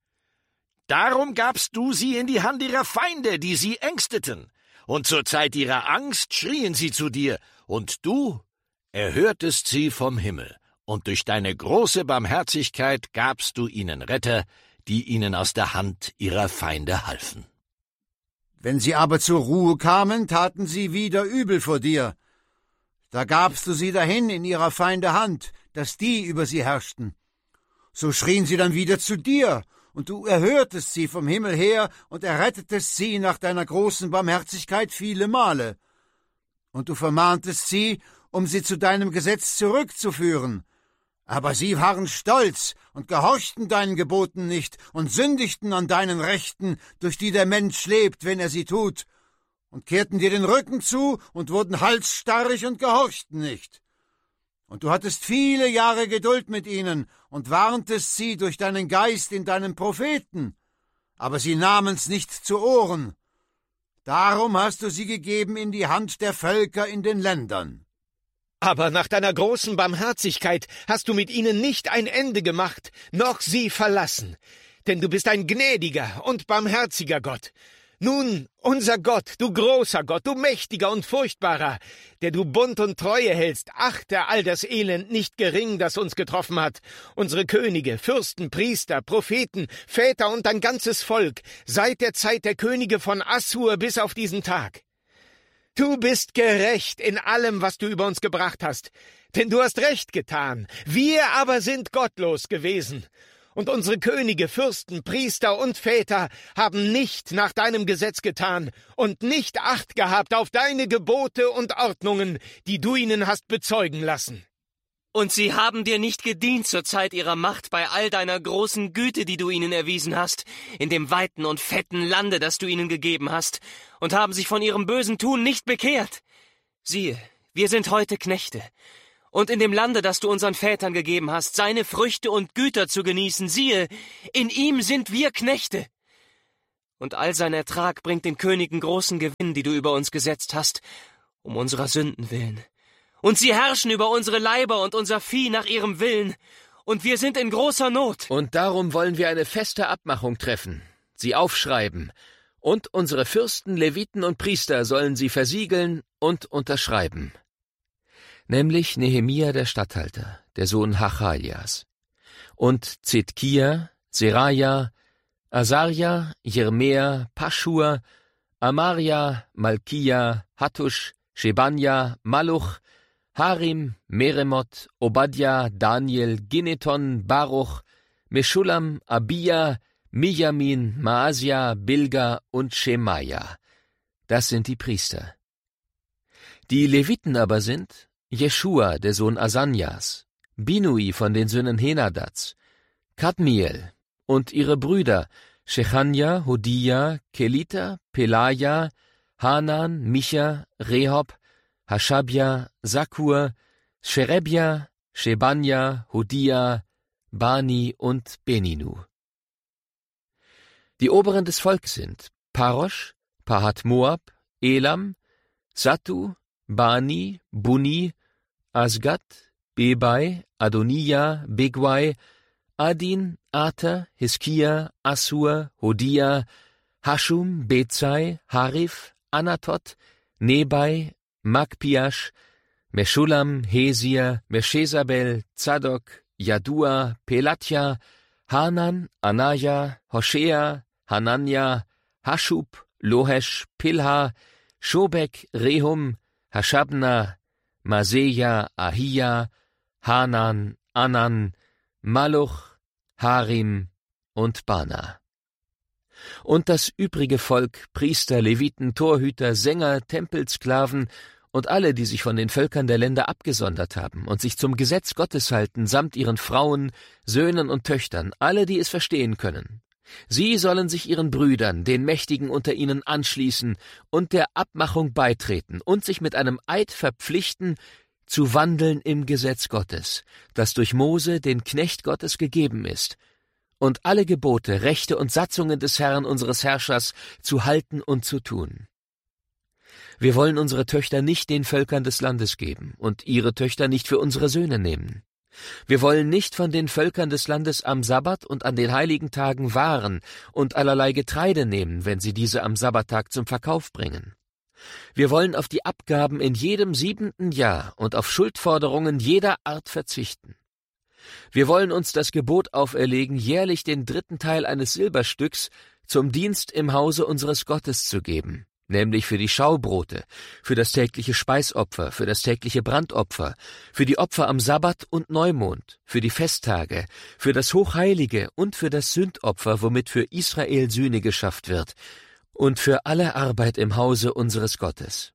Darum gabst du sie in die Hand ihrer Feinde, die sie ängsteten, und zur Zeit ihrer Angst schrien sie zu dir, und du erhörtest sie vom Himmel, und durch deine große Barmherzigkeit gabst du ihnen Retter, die ihnen aus der Hand ihrer Feinde halfen. Wenn sie aber zur Ruhe kamen, taten sie wieder übel vor dir. Da gabst du sie dahin in ihrer Feinde Hand, dass die über sie herrschten. So schrien sie dann wieder zu dir, und du erhörtest sie vom Himmel her und errettetest sie nach deiner großen Barmherzigkeit viele Male. Und du vermahntest sie, um sie zu deinem Gesetz zurückzuführen. Aber sie waren stolz und gehorchten deinen Geboten nicht und sündigten an deinen Rechten, durch die der Mensch lebt, wenn er sie tut, und kehrten dir den Rücken zu und wurden halsstarrig und gehorchten nicht. Und du hattest viele Jahre Geduld mit ihnen und warntest sie durch deinen Geist in deinen Propheten, aber sie nahmen's nicht zu Ohren. Darum hast du sie gegeben in die Hand der Völker in den Ländern. Aber nach deiner großen Barmherzigkeit hast du mit ihnen nicht ein Ende gemacht, noch sie verlassen. Denn du bist ein gnädiger und barmherziger Gott. Nun, unser Gott, du großer Gott, du mächtiger und furchtbarer, der du Bund und Treue hältst, achte all das Elend nicht gering, das uns getroffen hat. Unsere Könige, Fürsten, Priester, Propheten, Väter und ein ganzes Volk, seit der Zeit der Könige von Assur bis auf diesen Tag. Du bist gerecht in allem, was du über uns gebracht hast, denn du hast Recht getan. Wir aber sind gottlos gewesen. Und unsere Könige, Fürsten, Priester und Väter haben nicht nach deinem Gesetz getan und nicht Acht gehabt auf deine Gebote und Ordnungen, die du ihnen hast bezeugen lassen. Und sie haben dir nicht gedient zur Zeit ihrer Macht bei all deiner großen Güte, die du ihnen erwiesen hast, in dem weiten und fetten Lande, das du ihnen gegeben hast, und haben sich von ihrem bösen Tun nicht bekehrt. Siehe, wir sind heute Knechte, und in dem Lande, das du unseren Vätern gegeben hast, seine Früchte und Güter zu genießen, siehe, in ihm sind wir Knechte. Und all sein Ertrag bringt den Königen großen Gewinn, die du über uns gesetzt hast, um unserer Sünden willen. Und sie herrschen über unsere Leiber und unser Vieh nach ihrem Willen, und wir sind in großer Not. Und darum wollen wir eine feste Abmachung treffen, sie aufschreiben, und unsere Fürsten, Leviten und Priester sollen sie versiegeln und unterschreiben. Nämlich Nehemia der Statthalter, der Sohn Hachaljas, und Zedkia, Seraja, Asaria, Jeremia, Paschur, Amaria, Malkia, Hattusch, Shebanja, Maluch, Harim, Meremot, Obadja, Daniel, Gineton, Baruch, Meschulam, Abia, Mijamin, Maasia, Bilga und Schemaja. Das sind die Priester. Die Leviten aber sind Jeschua, der Sohn Asanjas, Binui von den Söhnen Henadads, Kadmiel und ihre Brüder Shechanja, Hodia, Kelita, Pelaja, Hanan, Micha, Rehob, Hashabja, Sakur, Sherebja, Shebanja, Hodia, Bani und Beninu. Die Oberen des Volks sind Parosch, Pahat Moab, Elam, Satu, Bani, Buni, Asgat, Bebai, Adonia, Begwai, Adin, Ater, Hiskia, Assur, Hodia, Hashum, Bezai, Harif, Anatot, Nebai, Magpiasch, Meschulam, Hesir, Meshezabel, Zadok, Jadua, Pelatja, Hanan, Anaja, Hoshea, Hanania, Hashub, Lohesh, Pilha, Shobek, Rehum, Hashabna, Maseja, Ahia, Hanan, Anan, Maluch, Harim und Bana. Und das übrige Volk, Priester, Leviten, Torhüter, Sänger, Tempelsklaven und alle, die sich von den Völkern der Länder abgesondert haben und sich zum Gesetz Gottes halten, samt ihren Frauen, Söhnen und Töchtern, alle, die es verstehen können. Sie sollen sich ihren Brüdern, den Mächtigen unter ihnen, anschließen und der Abmachung beitreten und sich mit einem Eid verpflichten, zu wandeln im Gesetz Gottes, das durch Mose, den Knecht Gottes, gegeben ist, und alle Gebote, Rechte und Satzungen des Herrn unseres Herrschers zu halten und zu tun. Wir wollen unsere Töchter nicht den Völkern des Landes geben und ihre Töchter nicht für unsere Söhne nehmen. Wir wollen nicht von den Völkern des Landes am Sabbat und an den heiligen Tagen Waren und allerlei Getreide nehmen, wenn sie diese am Sabbattag zum Verkauf bringen. Wir wollen auf die Abgaben in jedem siebenten Jahr und auf Schuldforderungen jeder Art verzichten. Wir wollen uns das Gebot auferlegen, jährlich den dritten Teil eines Silberstücks zum Dienst im Hause unseres Gottes zu geben, nämlich für die Schaubrote, für das tägliche Speisopfer, für das tägliche Brandopfer, für die Opfer am Sabbat und Neumond, für die Festtage, für das Hochheilige und für das Sündopfer, womit für Israel Sühne geschafft wird, und für alle Arbeit im Hause unseres Gottes.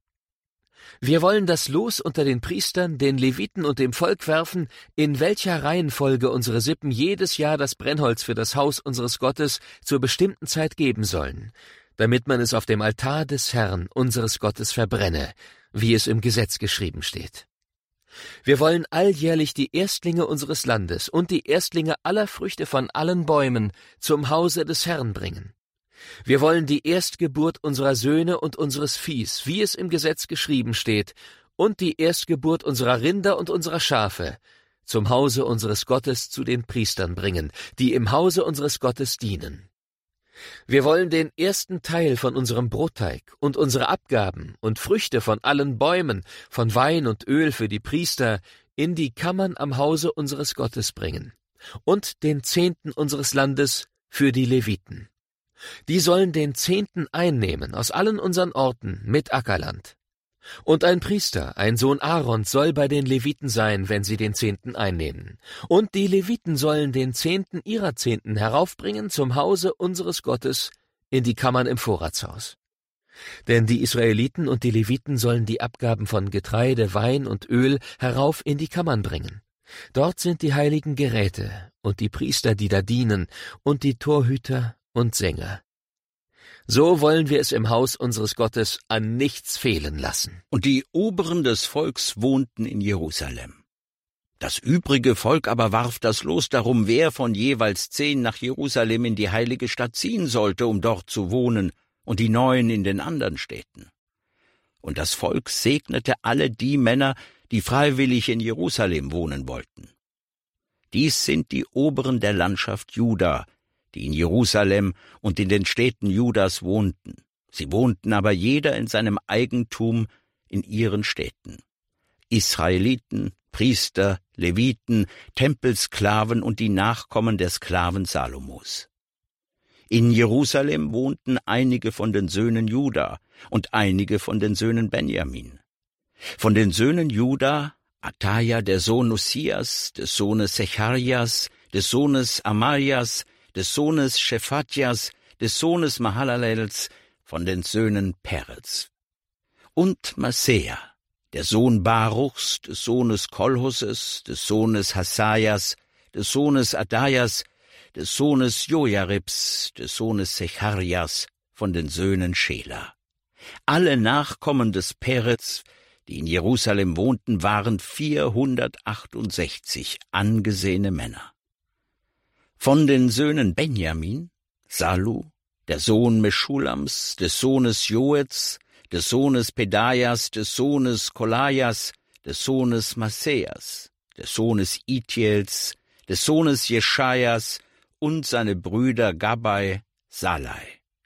Wir wollen das Los unter den Priestern, den Leviten und dem Volk werfen, in welcher Reihenfolge unsere Sippen jedes Jahr das Brennholz für das Haus unseres Gottes zur bestimmten Zeit geben sollen, damit man es auf dem Altar des Herrn, unseres Gottes, verbrenne, wie es im Gesetz geschrieben steht. Wir wollen alljährlich die Erstlinge unseres Landes und die Erstlinge aller Früchte von allen Bäumen zum Hause des Herrn bringen. Wir wollen die Erstgeburt unserer Söhne und unseres Viehs, wie es im Gesetz geschrieben steht, und die Erstgeburt unserer Rinder und unserer Schafe zum Hause unseres Gottes zu den Priestern bringen, die im Hause unseres Gottes dienen. Wir wollen den ersten Teil von unserem Brotteig und unsere Abgaben und Früchte von allen Bäumen, von Wein und Öl für die Priester in die Kammern am Hause unseres Gottes bringen und den Zehnten unseres Landes für die Leviten. Die sollen den Zehnten einnehmen aus allen unseren Orten mit Ackerland. Und ein Priester, ein Sohn Aarons, soll bei den Leviten sein, wenn sie den Zehnten einnehmen. Und die Leviten sollen den Zehnten ihrer Zehnten heraufbringen zum Hause unseres Gottes in die Kammern im Vorratshaus. Denn die Israeliten und die Leviten sollen die Abgaben von Getreide, Wein und Öl herauf in die Kammern bringen. Dort sind die heiligen Geräte und die Priester, die da dienen, und die Torhüter und Sänger. So wollen wir es im Haus unseres Gottes an nichts fehlen lassen. Und die Oberen des Volks wohnten in Jerusalem. Das übrige Volk aber warf das Los darum, wer von jeweils zehn nach Jerusalem in die heilige Stadt ziehen sollte, um dort zu wohnen, und die neun in den anderen Städten. Und das Volk segnete alle die Männer, die freiwillig in Jerusalem wohnen wollten. Dies sind die Oberen der Landschaft Juda, die in Jerusalem und in den Städten Judas wohnten. Sie wohnten aber jeder in seinem Eigentum in ihren Städten. Israeliten, Priester, Leviten, Tempelsklaven und die Nachkommen der Sklaven Salomos. In Jerusalem wohnten einige von den Söhnen Juda und einige von den Söhnen Benjamin. Von den Söhnen Juda, Ataja, der Sohn Ussias, des Sohnes Secharias, des Sohnes Amarias, des Sohnes Shephatjas, des Sohnes Mahalalels, von den Söhnen Perez. Und Massea, der Sohn Baruchs, des Sohnes Kolhoses, des Sohnes Hasajas, des Sohnes Adajas, des Sohnes Jojaribs, des Sohnes Secharias, von den Söhnen Schela. Alle Nachkommen des Perez, die in Jerusalem wohnten, waren vierhundertachtundsechzig angesehene Männer. Von den Söhnen Benjamin, Salu, der Sohn Meschulams, des Sohnes Joets, des Sohnes Pedajas, des Sohnes Kolajas, des Sohnes Masseas, des Sohnes Itiels, des Sohnes Jeschajas und seine Brüder Gabbai, Salai,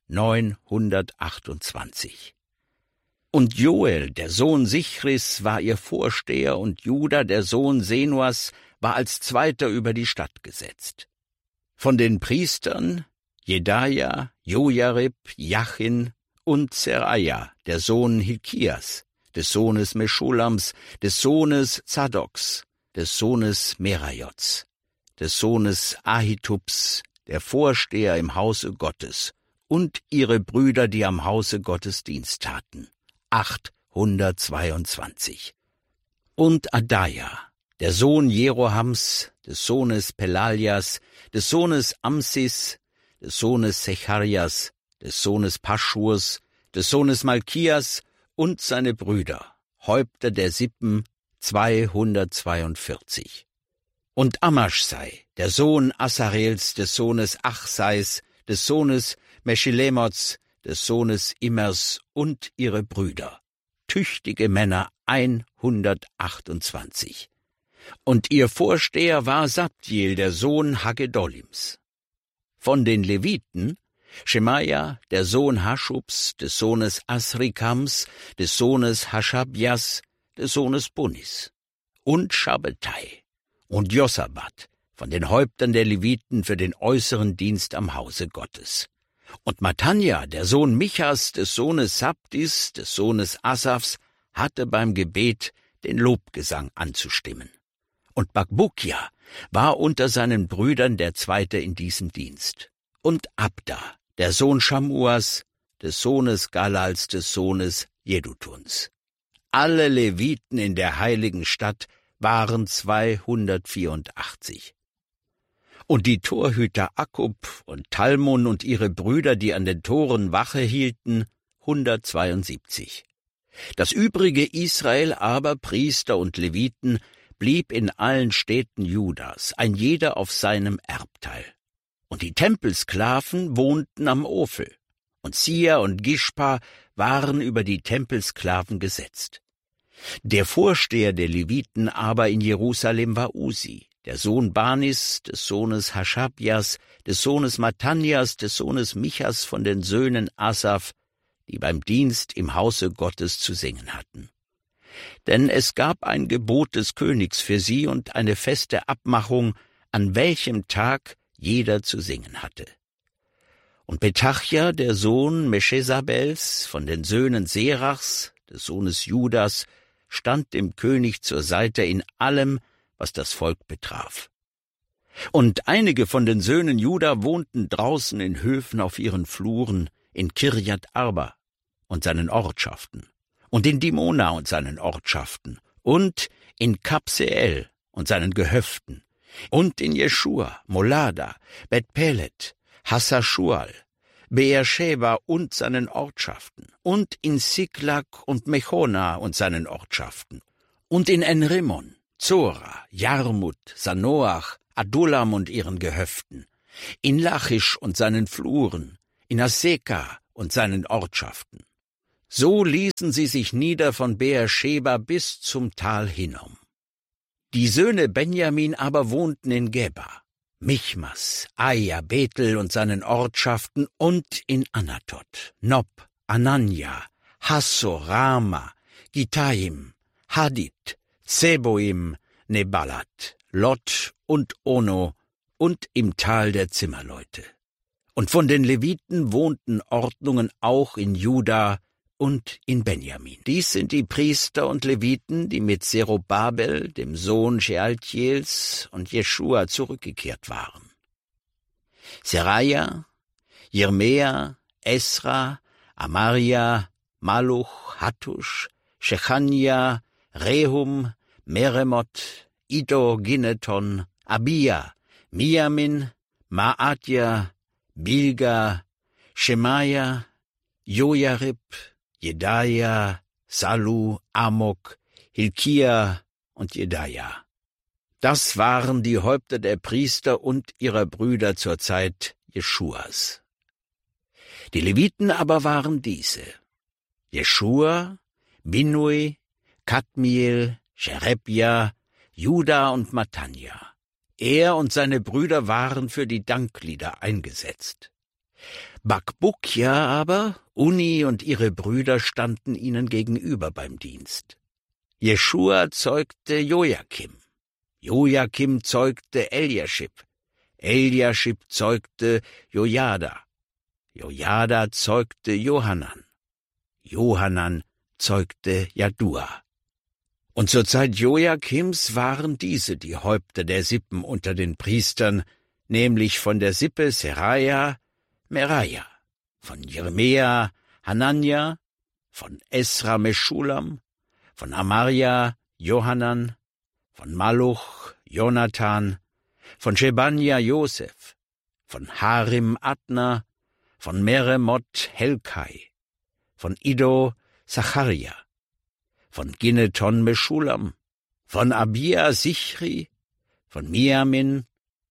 neunhundertachtundzwanzig. Und Joel, der Sohn Sichris, war ihr Vorsteher, und Juda, der Sohn Senuas, war als Zweiter über die Stadt gesetzt. Von den Priestern Jedaja, Jojarib, Jachin und Seraja, der Sohn Hilkias, des Sohnes Meschulams, des Sohnes Zadoks, des Sohnes Merajots, des Sohnes Ahitubs, der Vorsteher im Hause Gottes, und ihre Brüder, die am Hause Gottes Dienst taten, achthundertzweiundzwanzig. Und Adaja, der Sohn Jerohams, des Sohnes Pelaljas, des Sohnes Amsis, des Sohnes Secharias, des Sohnes Paschurs, des Sohnes Malkias und seine Brüder, Häupter der Sippen, zweihundertzweiundvierzig. Und Amaschsai, der Sohn Asarels, des Sohnes Achsais, des Sohnes Meschilemots, des Sohnes Immers und ihre Brüder, tüchtige Männer, hundertachtundzwanzig. Und ihr Vorsteher war Sabdiel, der Sohn Hagedolims. Von den Leviten Schemaja, der Sohn Haschubs, des Sohnes Asrikams, des Sohnes Haschabjas, des Sohnes Bunis. Und Schabbetai und Josabat, von den Häuptern der Leviten für den äußeren Dienst am Hause Gottes. Und Matanja, der Sohn Michas, des Sohnes Sabdis, des Sohnes Asafs, hatte beim Gebet den Lobgesang anzustimmen. Und Bakbukia war unter seinen Brüdern der Zweite in diesem Dienst. Und Abda, der Sohn Schamuas, des Sohnes Galals, des Sohnes Jedutuns. Alle Leviten in der heiligen Stadt waren zweihundertvierundachtzig. Und die Torhüter Akkub und Talmon und ihre Brüder, die an den Toren Wache hielten, hundertzweiundsiebzig. Das übrige Israel aber, Priester und Leviten, blieb in allen Städten Judas, ein jeder auf seinem Erbteil. Und die Tempelsklaven wohnten am Ophel, und Sia und Gispa waren über die Tempelsklaven gesetzt. Der Vorsteher der Leviten aber in Jerusalem war Usi, der Sohn Banis, des Sohnes Haschabjas, des Sohnes Matanias, des Sohnes Michas von den Söhnen Asaf, die beim Dienst im Hause Gottes zu singen hatten. Denn es gab ein Gebot des Königs für sie und eine feste Abmachung, an welchem Tag jeder zu singen hatte. Und Petachja, der Sohn Meschesabels, von den Söhnen Serachs, des Sohnes Judas, stand dem König zur Seite in allem, was das Volk betraf. Und einige von den Söhnen Juda wohnten draußen in Höfen auf ihren Fluren, in Kirjat Arba und seinen Ortschaften, und in Dimona und seinen Ortschaften, und in Kabseel und seinen Gehöften, und in Jeschua, Molada, Bet-Pelet, Hassaschual, Beersheba und seinen Ortschaften, und in Siklag und Mechona und seinen Ortschaften, und in Enrimmon, Zora, Jarmut, Sanoach, Adullam und ihren Gehöften, in Lachisch und seinen Fluren, in Aseka und seinen Ortschaften. So ließen sie sich nieder von Beersheba bis zum Tal Hinnom. Die Söhne Benjamin aber wohnten in Geba, Michmas, Aia, Bethel und seinen Ortschaften und in Anatot, Nob, Anania, Hassor, Rama, Gittaim, Hadid, Zeboim, Nebalat, Lot und Ono und im Tal der Zimmerleute. Und von den Leviten wohnten Ordnungen auch in Juda und in Benjamin. Dies sind die Priester und Leviten, die mit Zerubabel, dem Sohn Shealtiels, und Jeschua zurückgekehrt waren. Seraja, Jeremia, Esra, Amaria, Maluch, Hattusch, Shechania, Rehum, Meremot, Iddo, Ginneton, Abia, Miamin, Maadja, Bilga, Shemaja, Jojarib, Jedaja, Salu, Amok, Hilkia und Jedaja. Das waren die Häupter der Priester und ihrer Brüder zur Zeit Jeschuas. Die Leviten aber waren diese: Jeschua, Binnui, Kadmiel, Sherebja, Juda und Matanja. Er und seine Brüder waren für die Danklieder eingesetzt. Bakbukja aber, Uni und ihre Brüder standen ihnen gegenüber beim Dienst. Jeschua zeugte Jojakim, Jojakim zeugte Eliaschib, Eliaschib zeugte Jojada, Jojada zeugte Johanan, Johanan zeugte Jadua. Und zur Zeit Jojakims waren diese die Häupter der Sippen unter den Priestern, nämlich von der Sippe Seraja, Meraja, von Jeremia, Hanania, von Esra Meschulam, von Amaria, Johanan, von Maluch, Jonathan, von Shebanja, Josef, von Harim, Adna, von Meremot, Helkai, von Iddo, Zacharia, von Ginneton, Meschulam, von Abia, Sichri, von Miamin,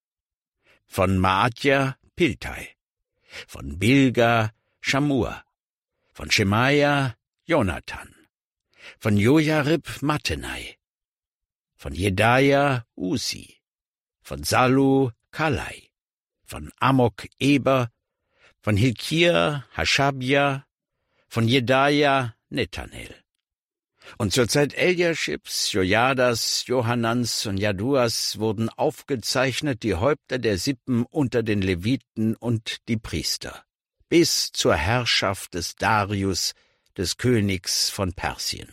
von Maadja, Piltai, von Bilga, Schamua, von Schemaja, Jonathan, von Jojarib, Mattenai, von Jedaja, Usi, von Salu, Kalai, von Amok, Eber, von Hilkia, Haschabja, von Jedaja, Nethanel. Und zur Zeit Eliaschibs, Jojadas, Johanans und Jaduas wurden aufgezeichnet die Häupter der Sippen unter den Leviten und die Priester, bis zur Herrschaft des Darius, des Königs von Persien.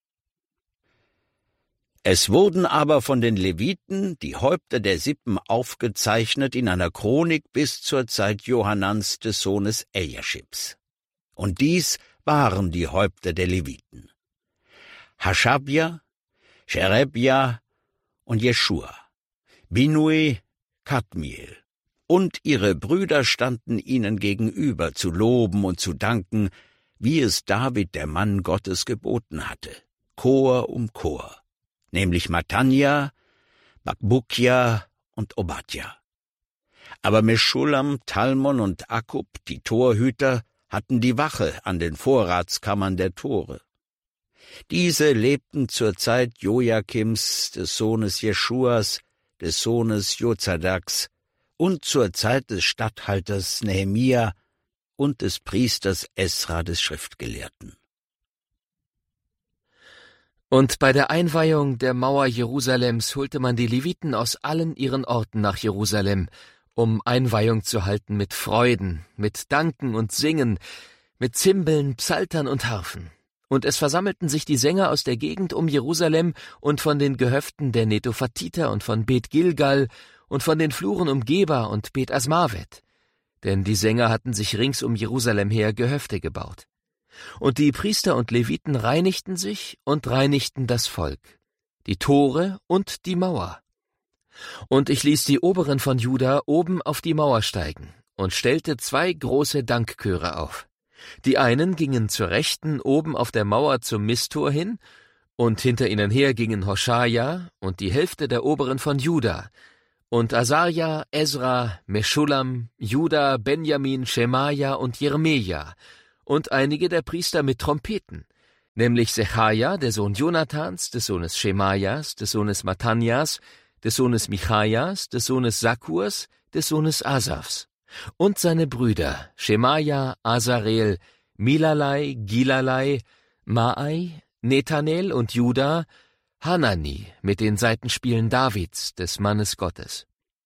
Es wurden aber von den Leviten die Häupter der Sippen aufgezeichnet in einer Chronik bis zur Zeit Johanans des Sohnes Eliaschibs. Und dies waren die Häupter der Leviten: Haschabja, Sherebja und Jeschua, Binnui, Kadmiel. Und ihre Brüder standen ihnen gegenüber, zu loben und zu danken, wie es David, der Mann Gottes, geboten hatte, Chor um Chor, nämlich Matanja, Bakbukja und Obadja. Aber Meschulam, Talmon und Akkub, die Torhüter, hatten die Wache an den Vorratskammern der Tore. Diese lebten zur Zeit Jojakims, des Sohnes Jeschuas, des Sohnes Jozadaks, und zur Zeit des Statthalters Nehemia und des Priesters Esra, des Schriftgelehrten. Und bei der Einweihung der Mauer Jerusalems holte man die Leviten aus allen ihren Orten nach Jerusalem, um Einweihung zu halten mit Freuden, mit Danken und Singen, mit Zimbeln, Psaltern und Harfen. Und es versammelten sich die Sänger aus der Gegend um Jerusalem und von den Gehöften der Netophatiter und von Bet Gilgal und von den Fluren um Geba und Bet Asmavet. Denn die Sänger hatten sich rings um Jerusalem her Gehöfte gebaut. Und die Priester und Leviten reinigten sich und reinigten das Volk, die Tore und die Mauer. Und ich ließ die Oberen von Juda oben auf die Mauer steigen und stellte zwei große Dankchöre auf. Die einen gingen zur Rechten oben auf der Mauer zum Misttor hin, und hinter ihnen her gingen Hoschaja und die Hälfte der Oberen von Juda, und Asaria, Esra, Meschulam, Juda, Benjamin, Schemaja und Jeremia, und einige der Priester mit Trompeten, nämlich Sechaja, der Sohn Jonathans, des Sohnes Schemajas, des Sohnes Matanias, des Sohnes Michajas, des Sohnes Sakkurs, des Sohnes Asafs, und seine Brüder Schemaja, Asarel, Milalai, Gilalai, Maai, Nethanel und Juda, Hanani mit den Saitenspielen Davids, des Mannes Gottes.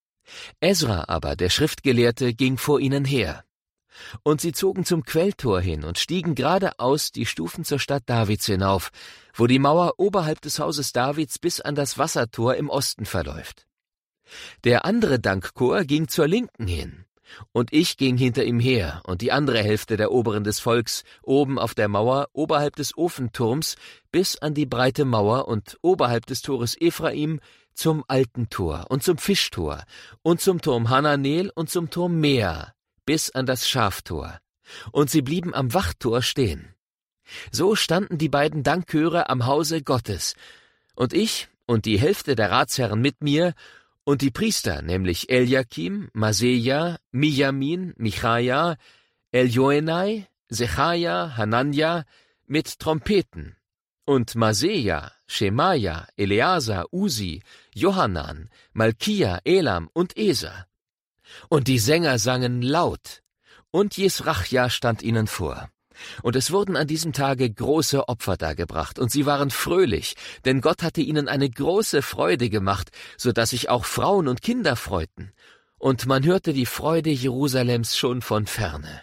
Esra aber, der Schriftgelehrte, ging vor ihnen her. Und sie zogen zum Quelltor hin und stiegen geradeaus die Stufen zur Stadt Davids hinauf, wo die Mauer oberhalb des Hauses Davids bis an das Wassertor im Osten verläuft. Der andere Dankchor ging zur Linken hin, und ich ging hinter ihm her, und die andere Hälfte der Oberen des Volks oben auf der Mauer oberhalb des Ofenturms bis an die breite Mauer und oberhalb des Tores Ephraim zum alten Tor und zum Fischtor und zum Turm Hananel und zum Turm Mea bis an das Schaftor, und sie blieben am Wachtor stehen. So standen die beiden Dankchöre am Hause Gottes, und ich und die Hälfte der Ratsherren mit mir und die Priester, nämlich Eliakim, Maseja, Mijamin, Michaja, Eljoenai, Sechaja, Hananja, mit Trompeten, und Maseja, Schemaja, Eleazar, Usi, Johanan, Malkia, Elam und Eser. Und die Sänger sangen laut, und Jesrachja stand ihnen vor. Und es wurden an diesem Tage große Opfer dargebracht, und sie waren fröhlich, denn Gott hatte ihnen eine große Freude gemacht, so dass sich auch Frauen und Kinder freuten. Und man hörte die Freude Jerusalems schon von ferne.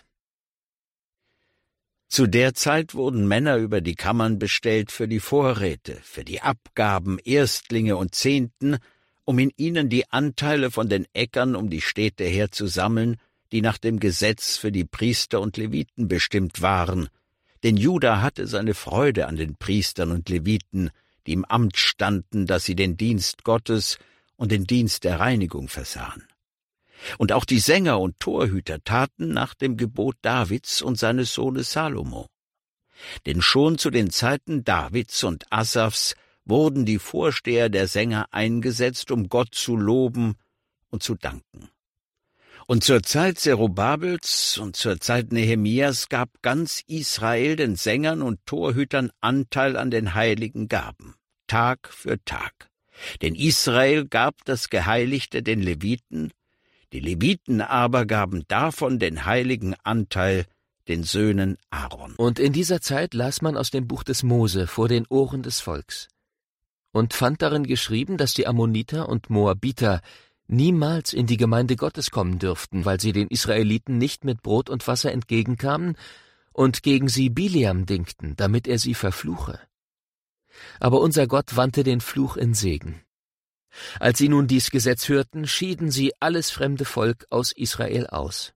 Zu der Zeit wurden Männer über die Kammern bestellt für die Vorräte, für die Abgaben, Erstlinge und Zehnten, um in ihnen die Anteile von den Äckern um die Städte her zu sammeln, die nach dem Gesetz für die Priester und Leviten bestimmt waren. Denn Juda hatte seine Freude an den Priestern und Leviten, die im Amt standen, dass sie den Dienst Gottes und den Dienst der Reinigung versahen. Und auch die Sänger und Torhüter taten nach dem Gebot Davids und seines Sohnes Salomo. Denn schon zu den Zeiten Davids und Asafs wurden die Vorsteher der Sänger eingesetzt, um Gott zu loben und zu danken. Und zur Zeit Zerubabels und zur Zeit Nehemias gab ganz Israel den Sängern und Torhütern Anteil an den heiligen Gaben, Tag für Tag. Denn Israel gab das Geheiligte den Leviten, die Leviten aber gaben davon den heiligen Anteil den Söhnen Aaron. Und in dieser Zeit las man aus dem Buch des Mose vor den Ohren des Volks und fand darin geschrieben, dass die Ammoniter und Moabiter niemals in die Gemeinde Gottes kommen dürften, weil sie den Israeliten nicht mit Brot und Wasser entgegenkamen und gegen sie Biliam dingten, damit er sie verfluche. Aber unser Gott wandte den Fluch in Segen. Als sie nun dies Gesetz hörten, schieden sie alles fremde Volk aus Israel aus.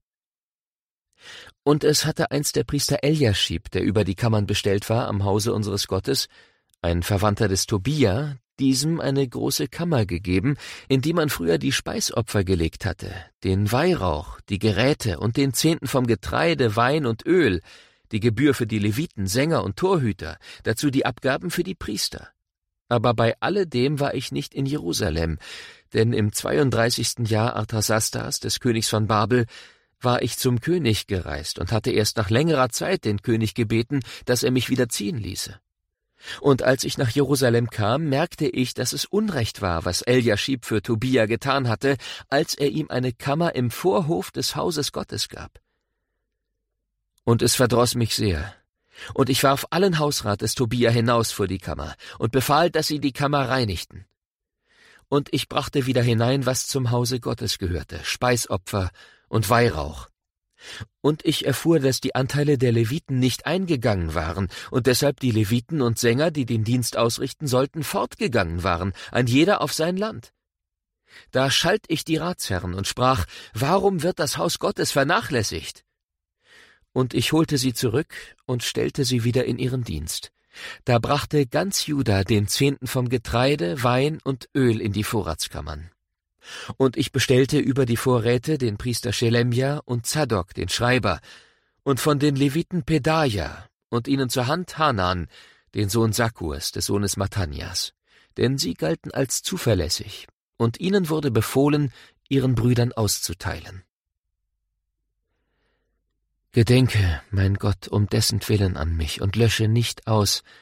Und es hatte einst der Priester Eliaschib, der über die Kammern bestellt war am Hause unseres Gottes, ein Verwandter des Tobia, diesem eine große Kammer gegeben, in die man früher die Speisopfer gelegt hatte, den Weihrauch, die Geräte und den Zehnten vom Getreide, Wein und Öl, die Gebühr für die Leviten, Sänger und Torhüter, dazu die Abgaben für die Priester. Aber bei alledem war ich nicht in Jerusalem, denn im zweiunddreißigsten Jahr Arthasastas, des Königs von Babel, war ich zum König gereist und hatte erst nach längerer Zeit den König gebeten, dass er mich wieder ziehen ließe. Und als ich nach Jerusalem kam, merkte ich, dass es Unrecht war, was Eliaschib für Tobia getan hatte, als er ihm eine Kammer im Vorhof des Hauses Gottes gab. Und es verdross mich sehr. Und ich warf allen Hausrat des Tobia hinaus vor die Kammer und befahl, dass sie die Kammer reinigten. Und ich brachte wieder hinein, was zum Hause Gottes gehörte, Speisopfer und Weihrauch. Und ich erfuhr, dass die Anteile der Leviten nicht eingegangen waren und deshalb die Leviten und Sänger, die den Dienst ausrichten sollten, fortgegangen waren, ein jeder auf sein Land. Da schalt ich die Ratsherren und sprach, warum wird das Haus Gottes vernachlässigt? Und ich holte sie zurück und stellte sie wieder in ihren Dienst. Da brachte ganz Juda den Zehnten vom Getreide, Wein und Öl in die Vorratskammern. Und ich bestellte über die Vorräte den Priester Schelemja und Zadok, den Schreiber, und von den Leviten Pedaja, und ihnen zur Hand Hanan, den Sohn Sakkurs, des Sohnes Matanias, denn sie galten als zuverlässig, und ihnen wurde befohlen, ihren Brüdern auszuteilen. Gedenke, mein Gott, um dessen Willen an mich, und lösche nicht aus,